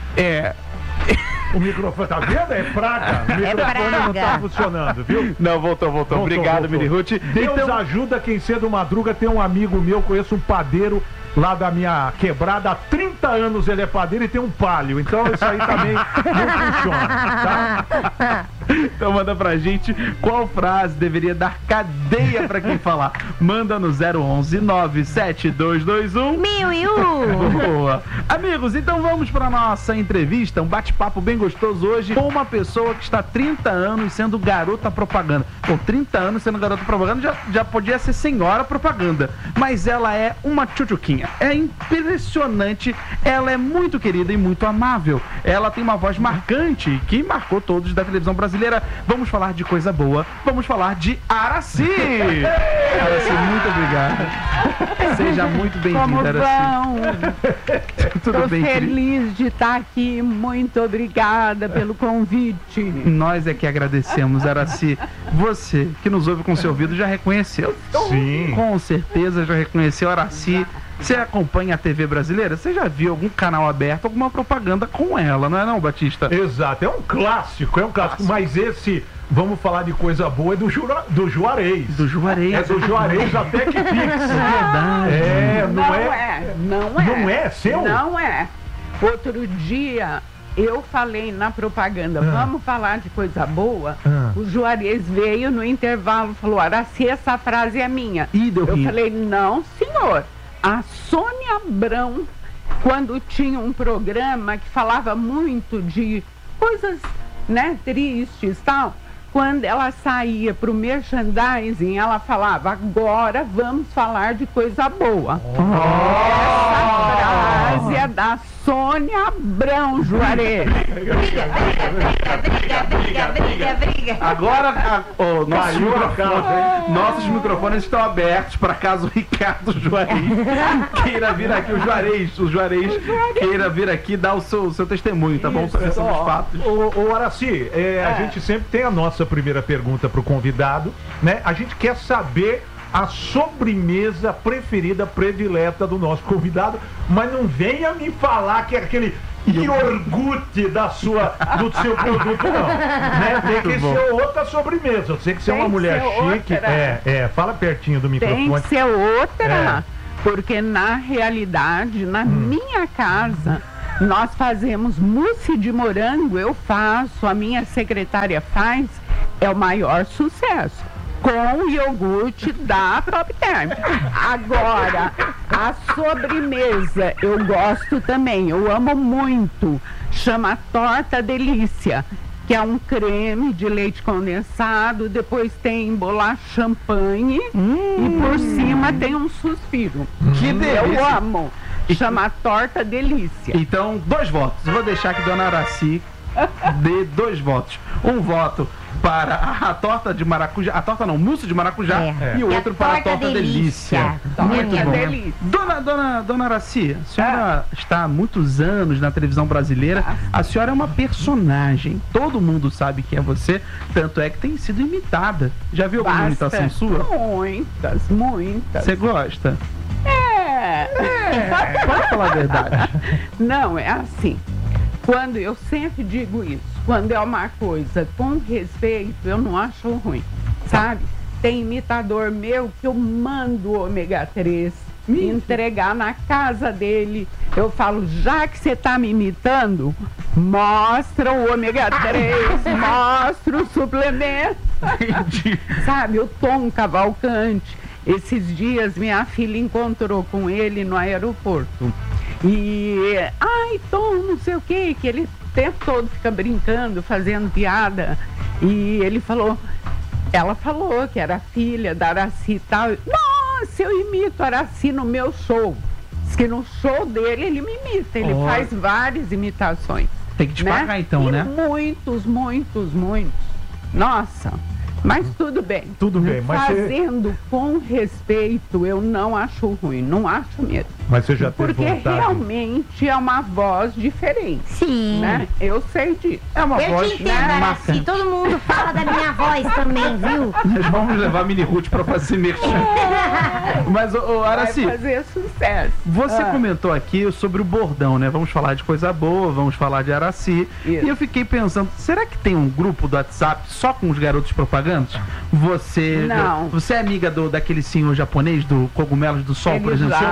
Speaker 15: O microfone, tá vendo? É praga. O microfone não tá funcionando, viu?
Speaker 5: Não, voltou. Obrigado, Mini Ruth.
Speaker 15: Deus ajuda quem cedo madruga. Tem um amigo meu, conheço um padeiro lá da minha quebrada, há 30 anos ele é padeiro e tem um palio, então isso aí também não funciona, tá?
Speaker 5: Então manda pra gente qual frase deveria dar cadeia pra quem falar. Manda no 011 97221
Speaker 16: 1001.
Speaker 5: Boa. Amigos, então vamos pra nossa entrevista, um bate-papo bem gostoso hoje com uma pessoa que está há 30 anos sendo garota propaganda. Pô, 30 anos sendo garota propaganda já podia ser senhora propaganda, mas ela é uma tchutchuquinha. É impressionante, ela é muito querida e muito amável. Ela tem uma voz marcante que marcou todos da televisão brasileira. Vamos falar de coisa boa, vamos falar de Araci. Araci, muito obrigado. Seja muito bem-vinda, Araci.
Speaker 17: Tudo bem, feliz de estar aqui, muito obrigada pelo convite.
Speaker 5: Nós é que agradecemos, Araci. Você que nos ouve com seu ouvido já reconheceu?
Speaker 15: Sim.
Speaker 5: Com certeza já reconheceu Araci. Você acompanha a TV brasileira? Você já viu algum canal aberto, alguma propaganda com ela, não é não, Batista?
Speaker 15: Exato, é um clássico, mas esse, vamos falar de coisa boa, é do Juarez.
Speaker 5: Do Juarez.
Speaker 15: É do Juarez até que Pix.
Speaker 5: É verdade.
Speaker 15: Não é seu?
Speaker 17: Não é. Outro dia eu falei na propaganda, vamos falar de coisa boa. O Juarez veio no intervalo e falou, Araci, essa frase é minha. Eu falei, não, senhor. A Sônia Abrão, quando tinha um programa que falava muito de coisas, né, tristes e tal, quando ela saía pro merchandising, ela falava, agora vamos falar de coisa boa. Essa frase é da Sônia Abrão, Juarez.
Speaker 3: briga.
Speaker 5: Agora, nossos microfones estão abertos para caso o Ricardo Juarez queira vir aqui, o Juarez queira vir aqui dar o seu testemunho, tá bom? Sobre os fatos.
Speaker 15: Ô Araci, a gente sempre tem a nossa primeira pergunta pro convidado, né? A gente quer saber a sobremesa preferida, predileta do nosso convidado, mas não venha me falar que é aquele iogurte do seu produto, não. Né? Tem que ser outra sobremesa. Eu sei que você é uma mulher chique. Fala pertinho do microfone.
Speaker 17: Tem que ser outra, porque na realidade, na minha casa, nós fazemos mousse de morango, eu faço, a minha secretária faz, é o maior sucesso. Com o iogurte da Top Term. Agora, a sobremesa eu gosto também, eu amo muito. Chama Torta Delícia, que é um creme de leite condensado, depois tem bolacha champanhe e por cima tem um suspiro.
Speaker 5: Que delícia!
Speaker 17: Eu amo. Chama Torta Delícia.
Speaker 5: Então, 2 votos. Eu vou deixar que Dona Araci dê 2 votos. Um voto para a torta de maracujá, mousse de maracujá, e o outro para a torta delícia. Muito bom.
Speaker 17: Delícia.
Speaker 5: Dona Araci, a senhora está há muitos anos na televisão brasileira, a senhora é uma personagem, todo mundo sabe que é você, tanto é que tem sido imitada. Já viu alguma imitação sua?
Speaker 17: Muitas.
Speaker 5: Você gosta? Pode falar a verdade.
Speaker 17: Não, é assim. Quando eu sempre digo isso, quando é uma coisa com respeito, eu não acho ruim, sabe? Tem imitador meu que eu mando o ômega 3 entregar na casa dele. Eu falo, já que você tá me imitando, mostra o ômega 3, mostra o suplemento. Sabe, o Tom Cavalcante. Esses dias minha filha encontrou com ele no aeroporto. E, Tom, não sei o que ele o tempo todo fica brincando, fazendo piada. E ela falou que era filha da Araci e tal. Nossa, eu imito a Araci no meu show. Diz que no show dele ele me imita, ele faz várias imitações.
Speaker 5: Tem que te pagar então, né?
Speaker 17: Muitos. Nossa. Mas tudo bem.
Speaker 15: Mas
Speaker 17: fazendo com respeito, eu não acho ruim, não acho mesmo.
Speaker 15: Mas você já teve
Speaker 17: Porque
Speaker 15: vontade?
Speaker 17: Realmente é uma voz diferente.
Speaker 3: Sim.
Speaker 17: Né? Eu sei disso.
Speaker 5: É uma voz
Speaker 16: Eu te entendo, Araci. Todo mundo fala da minha voz também, viu?
Speaker 5: Nós vamos levar a Mini Ruth para fazer merchan. Mas, Araci,
Speaker 17: vai fazer sucesso.
Speaker 5: Você comentou aqui sobre o bordão, né? Vamos falar de coisa boa, vamos falar de Araci.
Speaker 17: Isso.
Speaker 5: E eu fiquei pensando, será que tem um grupo do WhatsApp só com os garotos propagandas? Você é amiga daquele senhor japonês do Cogumelos do Sol,
Speaker 17: Ele
Speaker 5: por exemplo?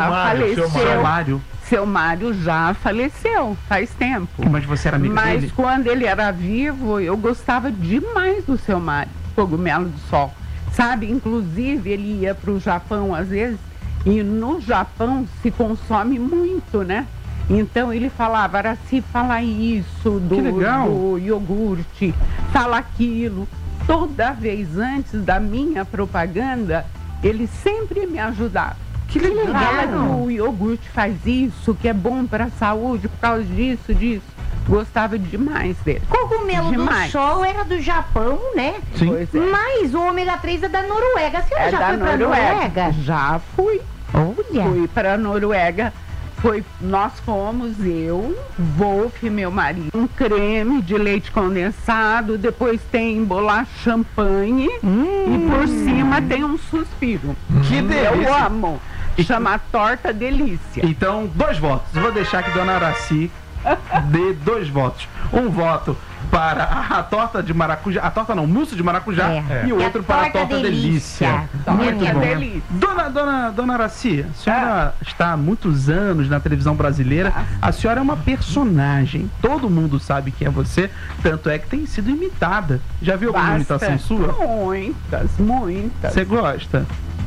Speaker 17: Seu Mário já faleceu faz tempo.
Speaker 5: Mas você era amiga dele?
Speaker 17: Mas quando ele era vivo, eu gostava demais do seu Mário, Cogumelo do Sol. Sabe, inclusive ele ia para o Japão às vezes, e no Japão se consome muito, né? Então ele falava, Araci, fala isso do iogurte, fala aquilo. Toda vez antes da minha propaganda, ele sempre me ajudava.
Speaker 5: Que legal!
Speaker 17: Fala que o iogurte faz isso, que é bom para a saúde, por causa disso. Gostava demais dele.
Speaker 16: Cogumelo do Sol era do Japão, né?
Speaker 5: Sim.
Speaker 17: Pois é.
Speaker 16: Mas o ômega 3 é da Noruega. A senhora já foi pra Noruega?
Speaker 17: Já fui.
Speaker 16: Olha.
Speaker 17: Fui para a Noruega. Nós fomos, eu, Wolf, meu marido, um creme de leite condensado, depois tem bolacha champanhe e por cima tem um suspiro.
Speaker 5: Que delícia!
Speaker 17: Eu amo. Chama Torta Delícia.
Speaker 5: Então, 2 votos. Eu vou deixar que Dona Araci dê 2 votos. Um voto para a torta de maracujá, mousse de maracujá, e o outro para a torta delícia.
Speaker 17: Muito bom. Delícia.
Speaker 5: Dona Araci, a senhora está há muitos anos na televisão brasileira, a senhora é uma personagem, todo mundo sabe que é você, tanto é que tem sido imitada. Já viu alguma imitação sua?
Speaker 17: Muitas.
Speaker 5: Você gosta?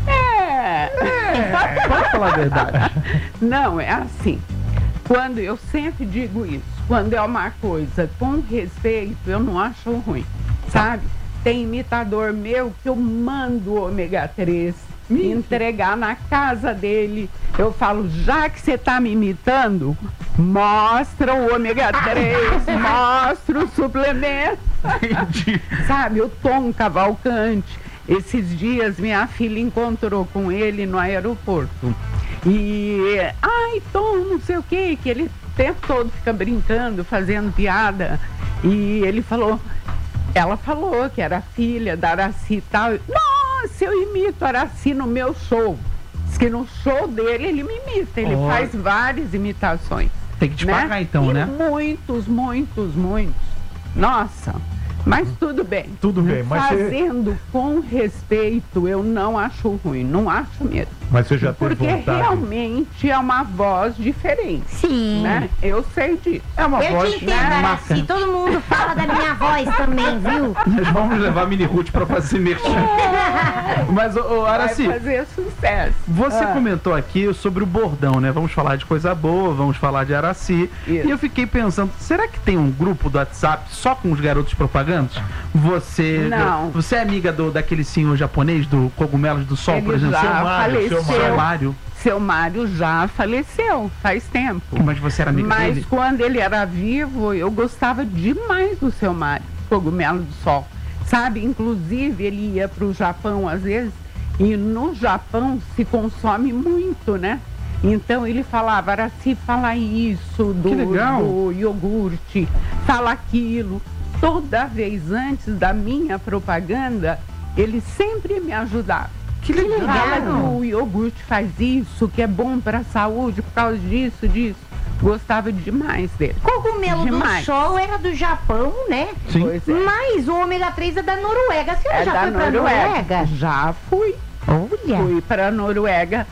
Speaker 5: Pode falar a verdade.
Speaker 17: Não, é assim. Quando eu sempre digo isso, quando é uma coisa com respeito, eu não acho ruim, sabe? Tem imitador meu que eu mando o ômega 3 entregar na casa dele. Eu falo, já que você tá me imitando, mostra o ômega 3, mostra o suplemento. Sabe, o Tom Cavalcante. Esses dias minha filha encontrou com ele no aeroporto. E, ai, Tom, não sei o que ele o tempo todo fica brincando, fazendo piada. E ela falou que era filha da Araci e tal. Nossa, eu imito a Araci no meu show. Diz que no show dele ele me imita, ele faz várias imitações.
Speaker 5: Tem que te pagar então, né?
Speaker 17: Muitos. Nossa, mas tudo bem.
Speaker 15: Tudo bem, mas
Speaker 17: fazendo com respeito, eu não acho ruim, não acho mesmo.
Speaker 15: Mas você já teve
Speaker 17: Porque
Speaker 15: vontade?
Speaker 17: realmente é uma voz diferente.
Speaker 16: Sim.
Speaker 17: Né? Eu sei disso.
Speaker 5: É uma
Speaker 16: Eu
Speaker 5: voz
Speaker 16: te entendo, Araci. Todo mundo fala da minha voz também, viu?
Speaker 5: Nós vamos levar a Mini Ruth pra fazer merchan. Mas, Araci,
Speaker 17: vai fazer sucesso.
Speaker 5: você comentou aqui sobre o bordão, né? Vamos falar de coisa boa, vamos falar de Araci.
Speaker 17: Isso.
Speaker 5: E eu fiquei pensando, será que tem um grupo do WhatsApp só com os garotos propagandas? Você é amiga daquele senhor japonês, do Cogumelos do Sol,
Speaker 17: Ele
Speaker 5: por exemplo?
Speaker 17: já faleceu.
Speaker 5: Mário.
Speaker 17: Seu Mário já faleceu, faz tempo.
Speaker 5: Mas você era amiga dele?
Speaker 17: Mas quando ele era vivo, eu gostava demais do seu Mário, Cogumelo do Sol. Sabe, inclusive ele ia para o Japão às vezes, e no Japão se consome muito, né? Então ele falava, Araci, fala isso do iogurte, fala aquilo. Toda vez antes da minha propaganda, ele sempre me ajudava.
Speaker 5: Que legal!
Speaker 17: Fala que o iogurte faz isso, que é bom para a saúde por causa disso. Gostava demais dele.
Speaker 16: Cogumelo do Sol era do Japão, né?
Speaker 5: Sim.
Speaker 17: Pois é.
Speaker 16: Mas o ômega 3 é da Noruega. A senhora já foi pra Noruega?
Speaker 17: Já fui.
Speaker 16: Olha.
Speaker 17: Fui para a Noruega.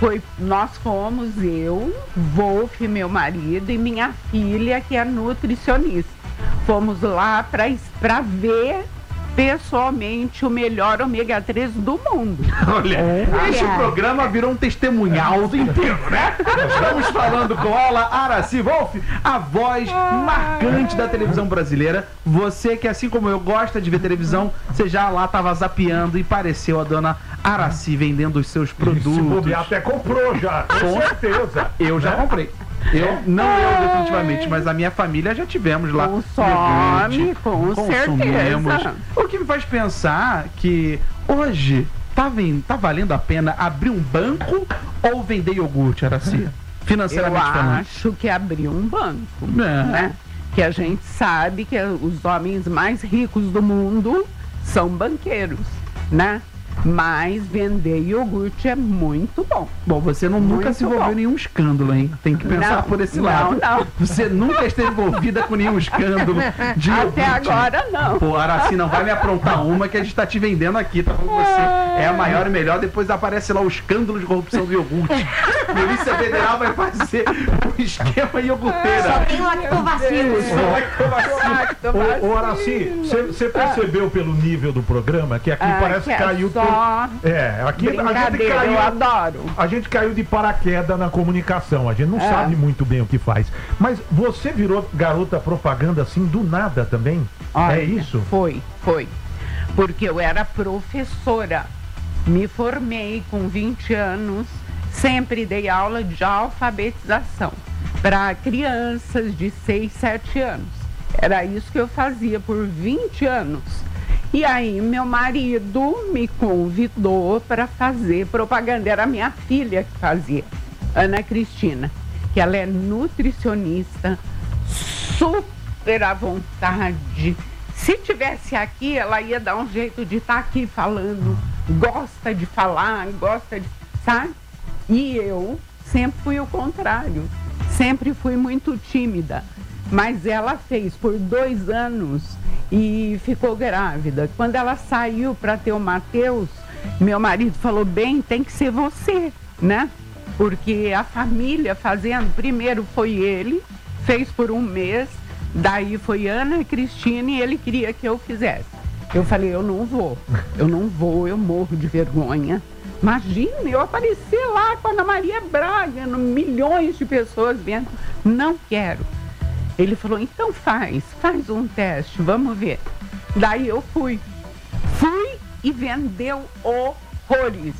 Speaker 17: Nós fomos, eu, Wolf, meu marido, e minha filha, que é nutricionista. Fomos lá para ver pessoalmente o melhor ômega 3 do mundo.
Speaker 5: Olha, este programa virou um testemunhal inteiro, né? Estamos falando com ela, Araci Wolf, a voz marcante da televisão brasileira. Você que, assim como eu, gosta de ver televisão, você já lá estava zapeando e pareceu a dona Araci vendendo os seus produtos.
Speaker 15: Se bobear, até comprou já, com certeza.
Speaker 5: Eu já comprei. Eu definitivamente, mas a minha família já tivemos lá.
Speaker 17: Consome, com certeza.
Speaker 5: O que me faz pensar que hoje tá valendo a pena abrir um banco ou vender iogurte, Araci? Financeiramente falando.
Speaker 17: Eu acho que abrir um banco, né? Que a gente sabe que os homens mais ricos do mundo são banqueiros, né? Mas vender iogurte é muito bom.
Speaker 5: Bom, você nunca se envolveu em nenhum escândalo, hein? Tem que pensar por esse lado.
Speaker 17: Não.
Speaker 5: Você nunca esteve envolvida com nenhum escândalo de iogurte.
Speaker 17: Até agora, não.
Speaker 5: Pô, Araci, não vai me aprontar uma que a gente tá te vendendo aqui, tá falando que você é a maior e melhor, depois aparece lá o escândalo de corrupção do iogurte. Polícia Federal vai fazer um esquema iogurteira.
Speaker 16: Só tem lactobacilos.
Speaker 15: Ô, Araci, você percebeu pelo nível do programa que aqui parece que caiu... aqui a gente caiu,
Speaker 17: eu adoro.
Speaker 15: A gente caiu de paraquedas na comunicação. A gente não sabe muito bem o que faz. Mas você virou garota propaganda assim do nada também?
Speaker 17: Olha,
Speaker 15: é isso?
Speaker 17: Foi. Porque eu era professora. Me formei com 20 anos. Sempre dei aula de alfabetização para crianças de 6, 7 anos. Era isso que eu fazia por 20 anos. E aí meu marido me convidou para fazer propaganda. Era minha filha que fazia, Ana Cristina, que ela é nutricionista, super à vontade. Se tivesse aqui, ela ia dar um jeito de estar aqui falando. Gosta de falar, sabe? E eu sempre fui o contrário. Sempre fui muito tímida. Mas ela fez por 2 anos e ficou grávida. Quando ela saiu para ter o Matheus, meu marido falou, bem, tem que ser você, né? Porque a família fazendo, primeiro foi ele, fez por 1 mês, daí foi Ana Cristina e ele queria que eu fizesse. Eu falei, eu não vou, eu morro de vergonha. Imagina, eu aparecer lá com a Ana Maria Braga, milhões de pessoas vendo, não quero. Ele falou, então faz um teste, vamos ver. Daí eu fui e vendeu horrores.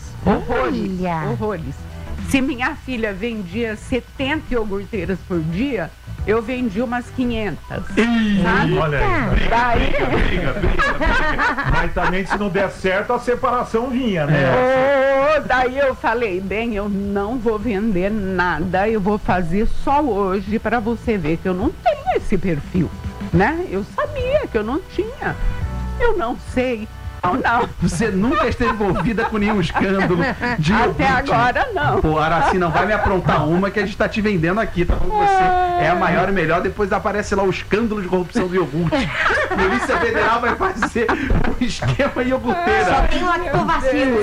Speaker 17: Se minha filha vendia 70 iogurteiras por dia, eu vendi umas 500.
Speaker 15: Olha aí.
Speaker 17: Daí...
Speaker 15: Briga. Mas também, se não der certo, a separação vinha, né?
Speaker 17: Daí eu falei, bem, eu não vou vender nada, eu vou fazer só hoje para você ver que eu não tenho esse perfil, né? Eu sabia que eu não tinha. Eu não sei. Não.
Speaker 13: Você nunca esteve envolvida com nenhum escândalo de iogurte.
Speaker 17: Até agora não.
Speaker 13: Pô, Araci, não vai me aprontar uma que a gente tá te vendendo aqui, tá falando que você é a maior e melhor, depois aparece lá o escândalo de corrupção do iogurte. Polícia Federal vai fazer um esquema iogurteira.
Speaker 16: Só tem lactobacilos.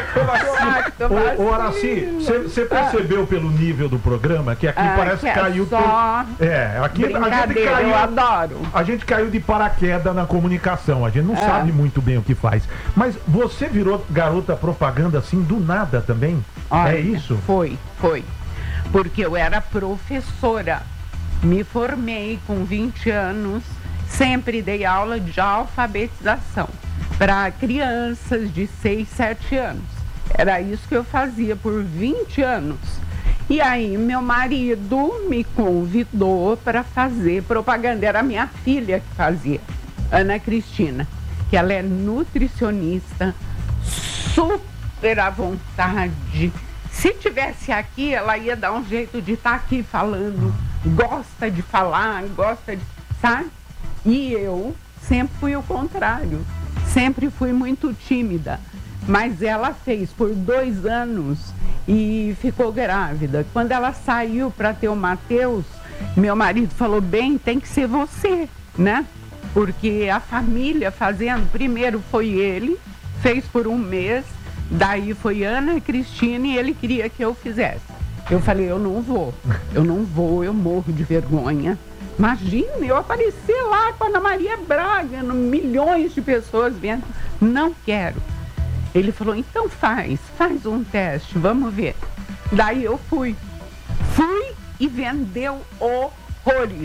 Speaker 15: Ô, Araci, você percebeu pelo nível do programa que aqui parece que caiu... Aqui a gente caiu,
Speaker 17: eu adoro.
Speaker 15: A gente caiu de paraquedas na comunicação, a gente não sabe muito bem o que faz. Mas você virou garota propaganda assim do nada também?
Speaker 17: Olha,
Speaker 15: é isso?
Speaker 17: Foi. Porque eu era professora. Me formei com 20 anos, sempre dei aula de alfabetização para crianças de 6, 7 anos. Era isso que eu fazia por 20 anos. E aí meu marido me convidou para fazer propaganda. Era minha filha que fazia, Ana Cristina, que ela é nutricionista, super à vontade. Se tivesse aqui, ela ia dar um jeito de estar aqui falando. Gosta de falar, sabe? E eu sempre fui o contrário. Sempre fui muito tímida. Mas ela fez por 2 anos e ficou grávida. Quando ela saiu para ter o Matheus, meu marido falou, bem, tem que ser você, né? Porque a família fazendo, primeiro foi ele, fez por 1 mês, daí foi Ana Cristina e ele queria que eu fizesse. Eu falei, eu não vou, eu morro de vergonha. Imagina, eu aparecer lá com a Ana Maria Braga, milhões de pessoas vendo, não quero. Ele falou, então faz um teste, vamos ver. Daí eu fui e vendeu horrores.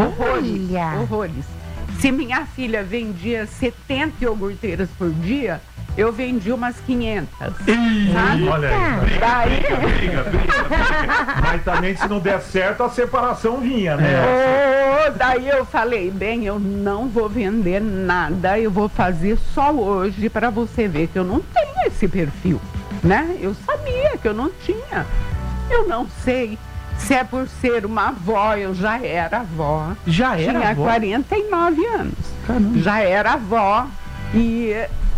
Speaker 17: Se minha filha vendia 70 iogurteiras por dia, eu vendi umas 500.
Speaker 15: Olha aí. Briga. Mas também, se não der certo, a separação vinha, né?
Speaker 17: Daí eu falei, bem, eu não vou vender nada, eu vou fazer só hoje para você ver que eu não tenho esse perfil, né? Eu sabia que eu não tinha. Eu não sei se é por ser uma avó, eu já era avó. Tinha 49 anos. Caramba. Já era avó e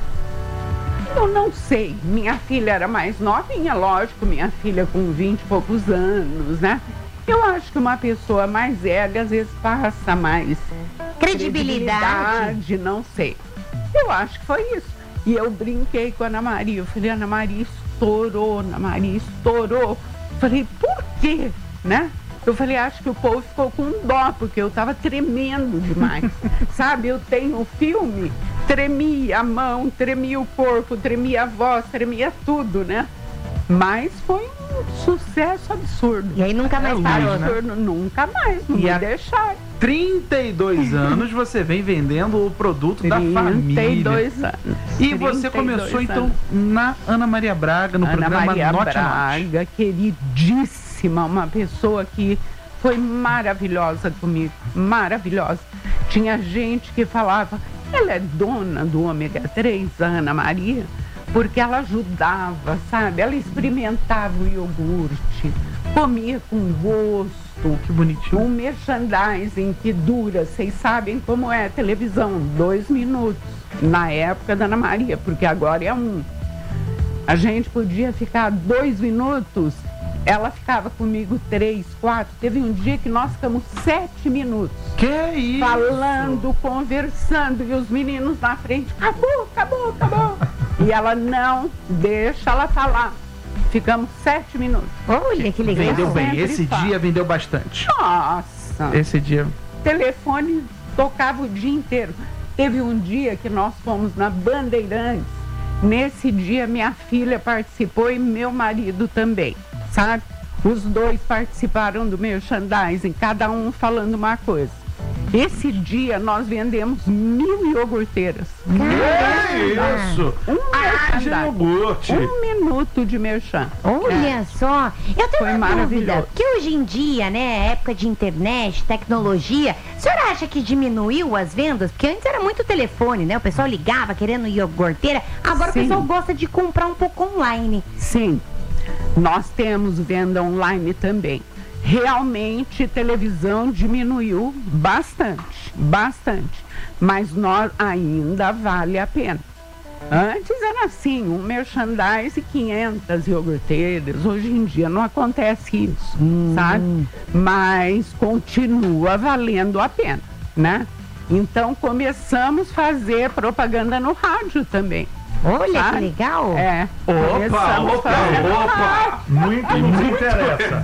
Speaker 17: eu não sei. Minha filha era mais novinha, lógico, minha filha com 20 e poucos anos, né? Eu acho que uma pessoa mais velha às vezes passa mais credibilidade, não sei. Eu acho que foi isso. E eu brinquei com a Ana Maria. Eu falei, Ana Maria estourou. Falei, por quê? Né? Eu falei, acho que o povo ficou com dó, porque eu tava tremendo demais. Sabe, eu tenho um filme, tremia a mão, tremia o corpo, tremia a voz, tremia tudo, né? Mas foi um sucesso absurdo.
Speaker 16: E aí nunca mais parou, né?
Speaker 17: Nunca mais, não me deixaram.
Speaker 13: 32 anos você vem vendendo o produto da família.
Speaker 17: 32 anos.
Speaker 13: E você começou então na Ana Maria Braga, no programa Note a Note.
Speaker 17: Queridíssima, uma pessoa que foi maravilhosa comigo, maravilhosa. Tinha gente que falava, ela é dona do ômega 3, a Ana Maria, porque ela ajudava, sabe? Ela experimentava o iogurte, comia com gosto.
Speaker 13: Que bonitinho.
Speaker 17: Um merchandising que dura, vocês sabem como é a televisão, 2 minutos. Na época da Ana Maria, porque agora é 1. A gente podia ficar 2 minutos, ela ficava comigo 3, 4. Teve um dia que nós ficamos 7 minutos.
Speaker 13: Que isso?
Speaker 17: Falando, conversando, e os meninos na frente, acabou. E ela não deixa ela falar. Ficamos 7 minutos.
Speaker 16: Olha, que legal.
Speaker 13: Vendeu bem. Esse dia vendeu bastante.
Speaker 17: Nossa.
Speaker 13: Esse dia.
Speaker 17: Telefone tocava o dia inteiro. Teve um dia que nós fomos na Bandeirantes. Nesse dia minha filha participou e meu marido também, sabe? Os dois participaram do merchandising, cada um falando uma coisa. Esse dia nós vendemos 1000 iogurteiras.
Speaker 5: isso? Iogurte.
Speaker 17: 1 minuto de merchan.
Speaker 16: Olha só, eu tenho
Speaker 17: Foi
Speaker 16: uma dúvida,
Speaker 17: maravilhoso.
Speaker 16: que hoje em dia, né, época de internet, tecnologia, a senhora acha que diminuiu as vendas? Porque antes era muito telefone, né, o pessoal ligava querendo iogurteira, agora
Speaker 17: Sim.
Speaker 16: o pessoal gosta de comprar um pouco online.
Speaker 17: Sim, nós temos venda online também. Realmente, televisão diminuiu bastante, mas nós ainda vale a pena. Antes era assim, um merchandise 500 iogurteiras, hoje em dia não acontece isso, sabe? Mas continua valendo a pena, né? Então começamos a fazer propaganda no rádio também.
Speaker 16: Olha
Speaker 17: sabe?
Speaker 16: que legal.
Speaker 17: É.
Speaker 15: Opa! Muito nos interessa.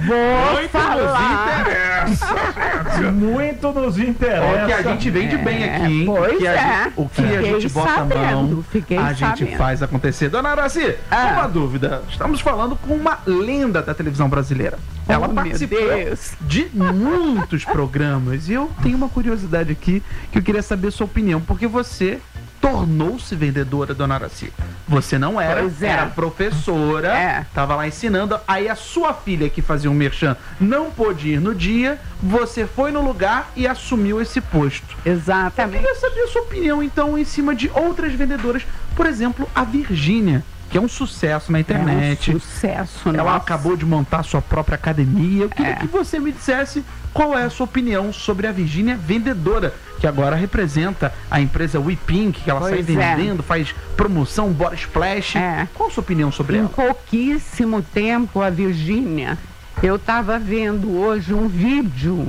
Speaker 15: Muito nos interessa.
Speaker 5: Ó, que a gente vende bem aqui, hein?
Speaker 17: Pois
Speaker 5: Que a
Speaker 17: é.
Speaker 5: gente- o que a
Speaker 17: Fiquei
Speaker 5: gente bota a mão,
Speaker 17: sabendo, fiquei
Speaker 5: a gente
Speaker 17: sabendo.
Speaker 5: faz acontecer. Dona Araci, uma dúvida. Estamos falando com uma lenda da televisão brasileira. Ela
Speaker 17: meu
Speaker 5: participou
Speaker 17: Deus.
Speaker 5: de muitos programas. E eu tenho uma curiosidade aqui que eu queria saber a sua opinião. Porque você tornou-se vendedora, Dona Araci. Você não era,
Speaker 17: Pois é.
Speaker 5: era professora, tava lá ensinando. Aí a sua filha, que fazia um merchan, não pôde ir no dia. Você foi no lugar e assumiu esse posto.
Speaker 17: Exatamente.
Speaker 5: Eu queria saber a sua opinião, então, em cima de outras vendedoras. Por exemplo, a Virgínia, que é um sucesso na internet.
Speaker 17: É um sucesso,
Speaker 5: Ela
Speaker 17: nossa.
Speaker 5: acabou de montar sua própria academia. Eu queria que você me dissesse qual é a sua opinião sobre a Virgínia vendedora, que agora representa a empresa WePink, que ela sai
Speaker 17: Pois é.
Speaker 5: vendendo, faz promoção, Body Splash. Qual a sua opinião sobre
Speaker 17: Em
Speaker 5: ela?
Speaker 17: pouquíssimo tempo, a Virgínia, eu estava vendo hoje um vídeo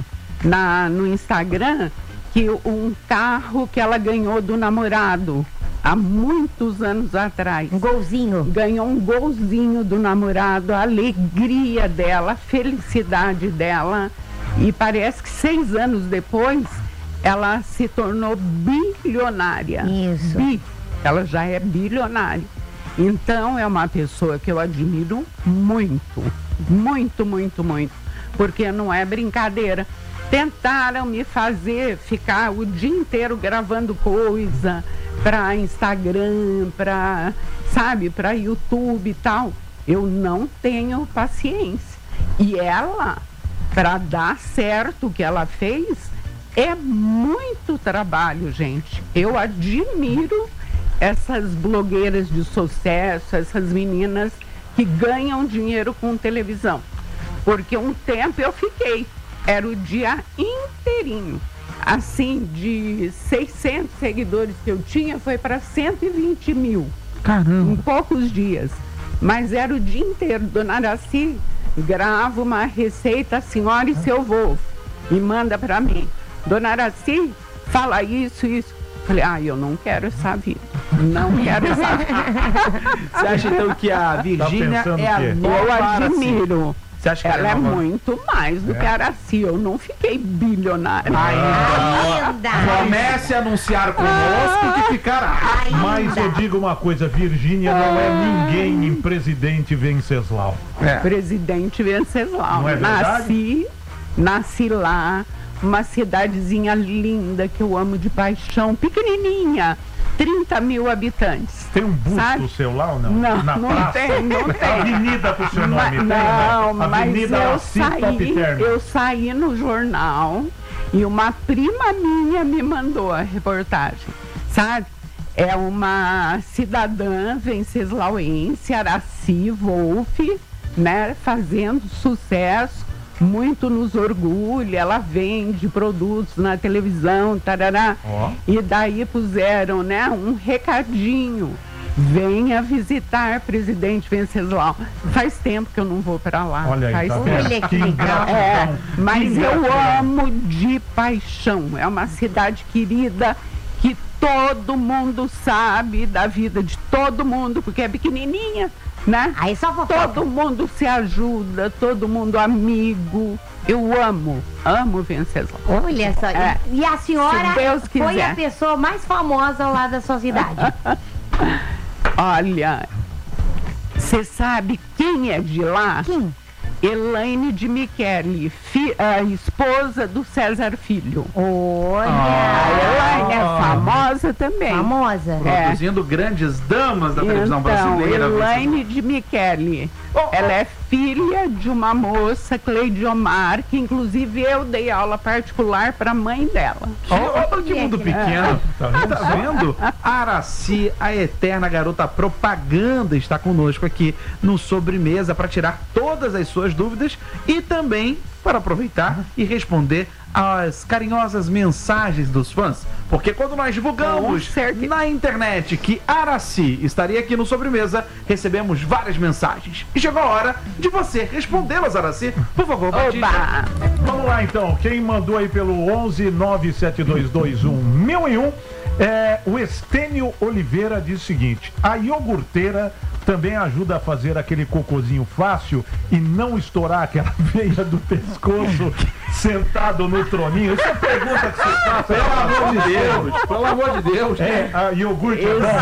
Speaker 17: no Instagram que um carro que ela ganhou do namorado há muitos anos atrás.
Speaker 16: Um golzinho.
Speaker 17: Ganhou um golzinho do namorado, a alegria dela, a felicidade dela. E parece que 6 anos depois ela se tornou bilionária.
Speaker 16: Isso.
Speaker 17: Ela já é bilionária. Então é uma pessoa que eu admiro muito, muito, muito, muito. Porque não é brincadeira. Tentaram me fazer ficar o dia inteiro gravando coisa para Instagram, para YouTube e tal. Eu não tenho paciência. E ela, para dar certo o que ela fez, é muito trabalho, gente. Eu admiro essas blogueiras de sucesso, essas meninas que ganham dinheiro com televisão. Porque um tempo eu fiquei, era o dia inteirinho. Assim, de 600 seguidores que eu tinha, foi para 120 mil.
Speaker 5: Caramba!
Speaker 17: Em poucos dias. Mas era o dia inteiro. Dona Araci grava uma receita, a senhora e seu vô, e manda para mim. Dona Araci, fala isso. Falei, eu não quero essa vida. Não quero essa vida.
Speaker 5: Você acha então que a Virgínia é a nova
Speaker 17: Eu
Speaker 5: Araci?
Speaker 17: admiro.
Speaker 5: Você acha que
Speaker 17: ela é
Speaker 5: nova?
Speaker 17: muito mais do que a Araci. Eu não fiquei bilionária.
Speaker 16: Ainda.
Speaker 5: Comece a anunciar conosco que ficará.
Speaker 15: Mas eu digo uma coisa, Virgínia não é ninguém em Presidente Venceslau.
Speaker 17: Presidente Venceslau.
Speaker 15: Não é verdade?
Speaker 17: Nasci lá, uma cidadezinha linda que eu amo de paixão, pequenininha, 30 mil habitantes.
Speaker 15: Tem um busto
Speaker 17: Sabe?
Speaker 15: seu lá ou não?
Speaker 17: Não,
Speaker 15: Na
Speaker 17: não
Speaker 15: praça?
Speaker 17: tem, não tem.
Speaker 15: Avenida com seu nome tem, né?
Speaker 17: Não, mas
Speaker 15: Avenida
Speaker 17: eu
Speaker 15: Araci Top Term.
Speaker 17: saí no jornal e uma prima minha me mandou a reportagem, sabe? É uma cidadã venceslauense, Araci Wolff, né? Fazendo sucesso, muito nos orgulha, ela vende produtos na televisão, tarará. E daí puseram, né, um recadinho. Venha visitar Presidente Venceslau. Faz tempo que eu não vou para lá.
Speaker 15: Olha aí,
Speaker 17: Faz
Speaker 15: tá
Speaker 17: tempo.
Speaker 15: vendo? Que ingratidão.
Speaker 17: Mas
Speaker 15: Que
Speaker 17: eu
Speaker 15: ingratidão.
Speaker 17: amo de paixão. É uma cidade querida que todo mundo sabe da vida de todo mundo, porque é pequenininha, né?
Speaker 16: Aí só fofoca.
Speaker 17: Todo mundo se ajuda, todo mundo amigo. Eu amo Venceslau.
Speaker 16: Olha só,
Speaker 17: É.
Speaker 16: e a senhora
Speaker 17: Se Deus
Speaker 16: foi
Speaker 17: quiser.
Speaker 16: a pessoa mais famosa lá da sua cidade.
Speaker 17: Olha, você sabe quem é de lá?
Speaker 16: Quem?
Speaker 17: Elaine de Michele, a esposa do César Filho.
Speaker 16: Olha!
Speaker 17: A Elaine é famosa também.
Speaker 16: Famosa.
Speaker 5: Produzindo grandes damas da televisão brasileira.
Speaker 17: Elaine de Michele. Ela é filha de uma moça, Cleide Omar, que inclusive eu dei aula particular para a mãe dela.
Speaker 5: Olha que mundo pequeno. Tá vendo? Araci, a eterna garota propaganda, está conosco aqui no Sobremesa para tirar todas as suas dúvidas e também para aproveitar e responder as carinhosas mensagens dos fãs. Porque quando nós divulgamos na internet que Araci estaria aqui no Sobremesa, recebemos várias mensagens. E chegou a hora de você respondê-las, Araci. Por favor, Batista.
Speaker 15: Vamos lá, então. Quem mandou aí pelo 11 97221 1001, o Estênio Oliveira diz o seguinte: a iogurteira também ajuda a fazer aquele cocôzinho fácil e não estourar aquela veia do pescoço sentado no troninho. Isso é a pergunta que você faz.
Speaker 5: Pelo amor de Deus, pelo amor de Deus.
Speaker 15: A iogurte é bom.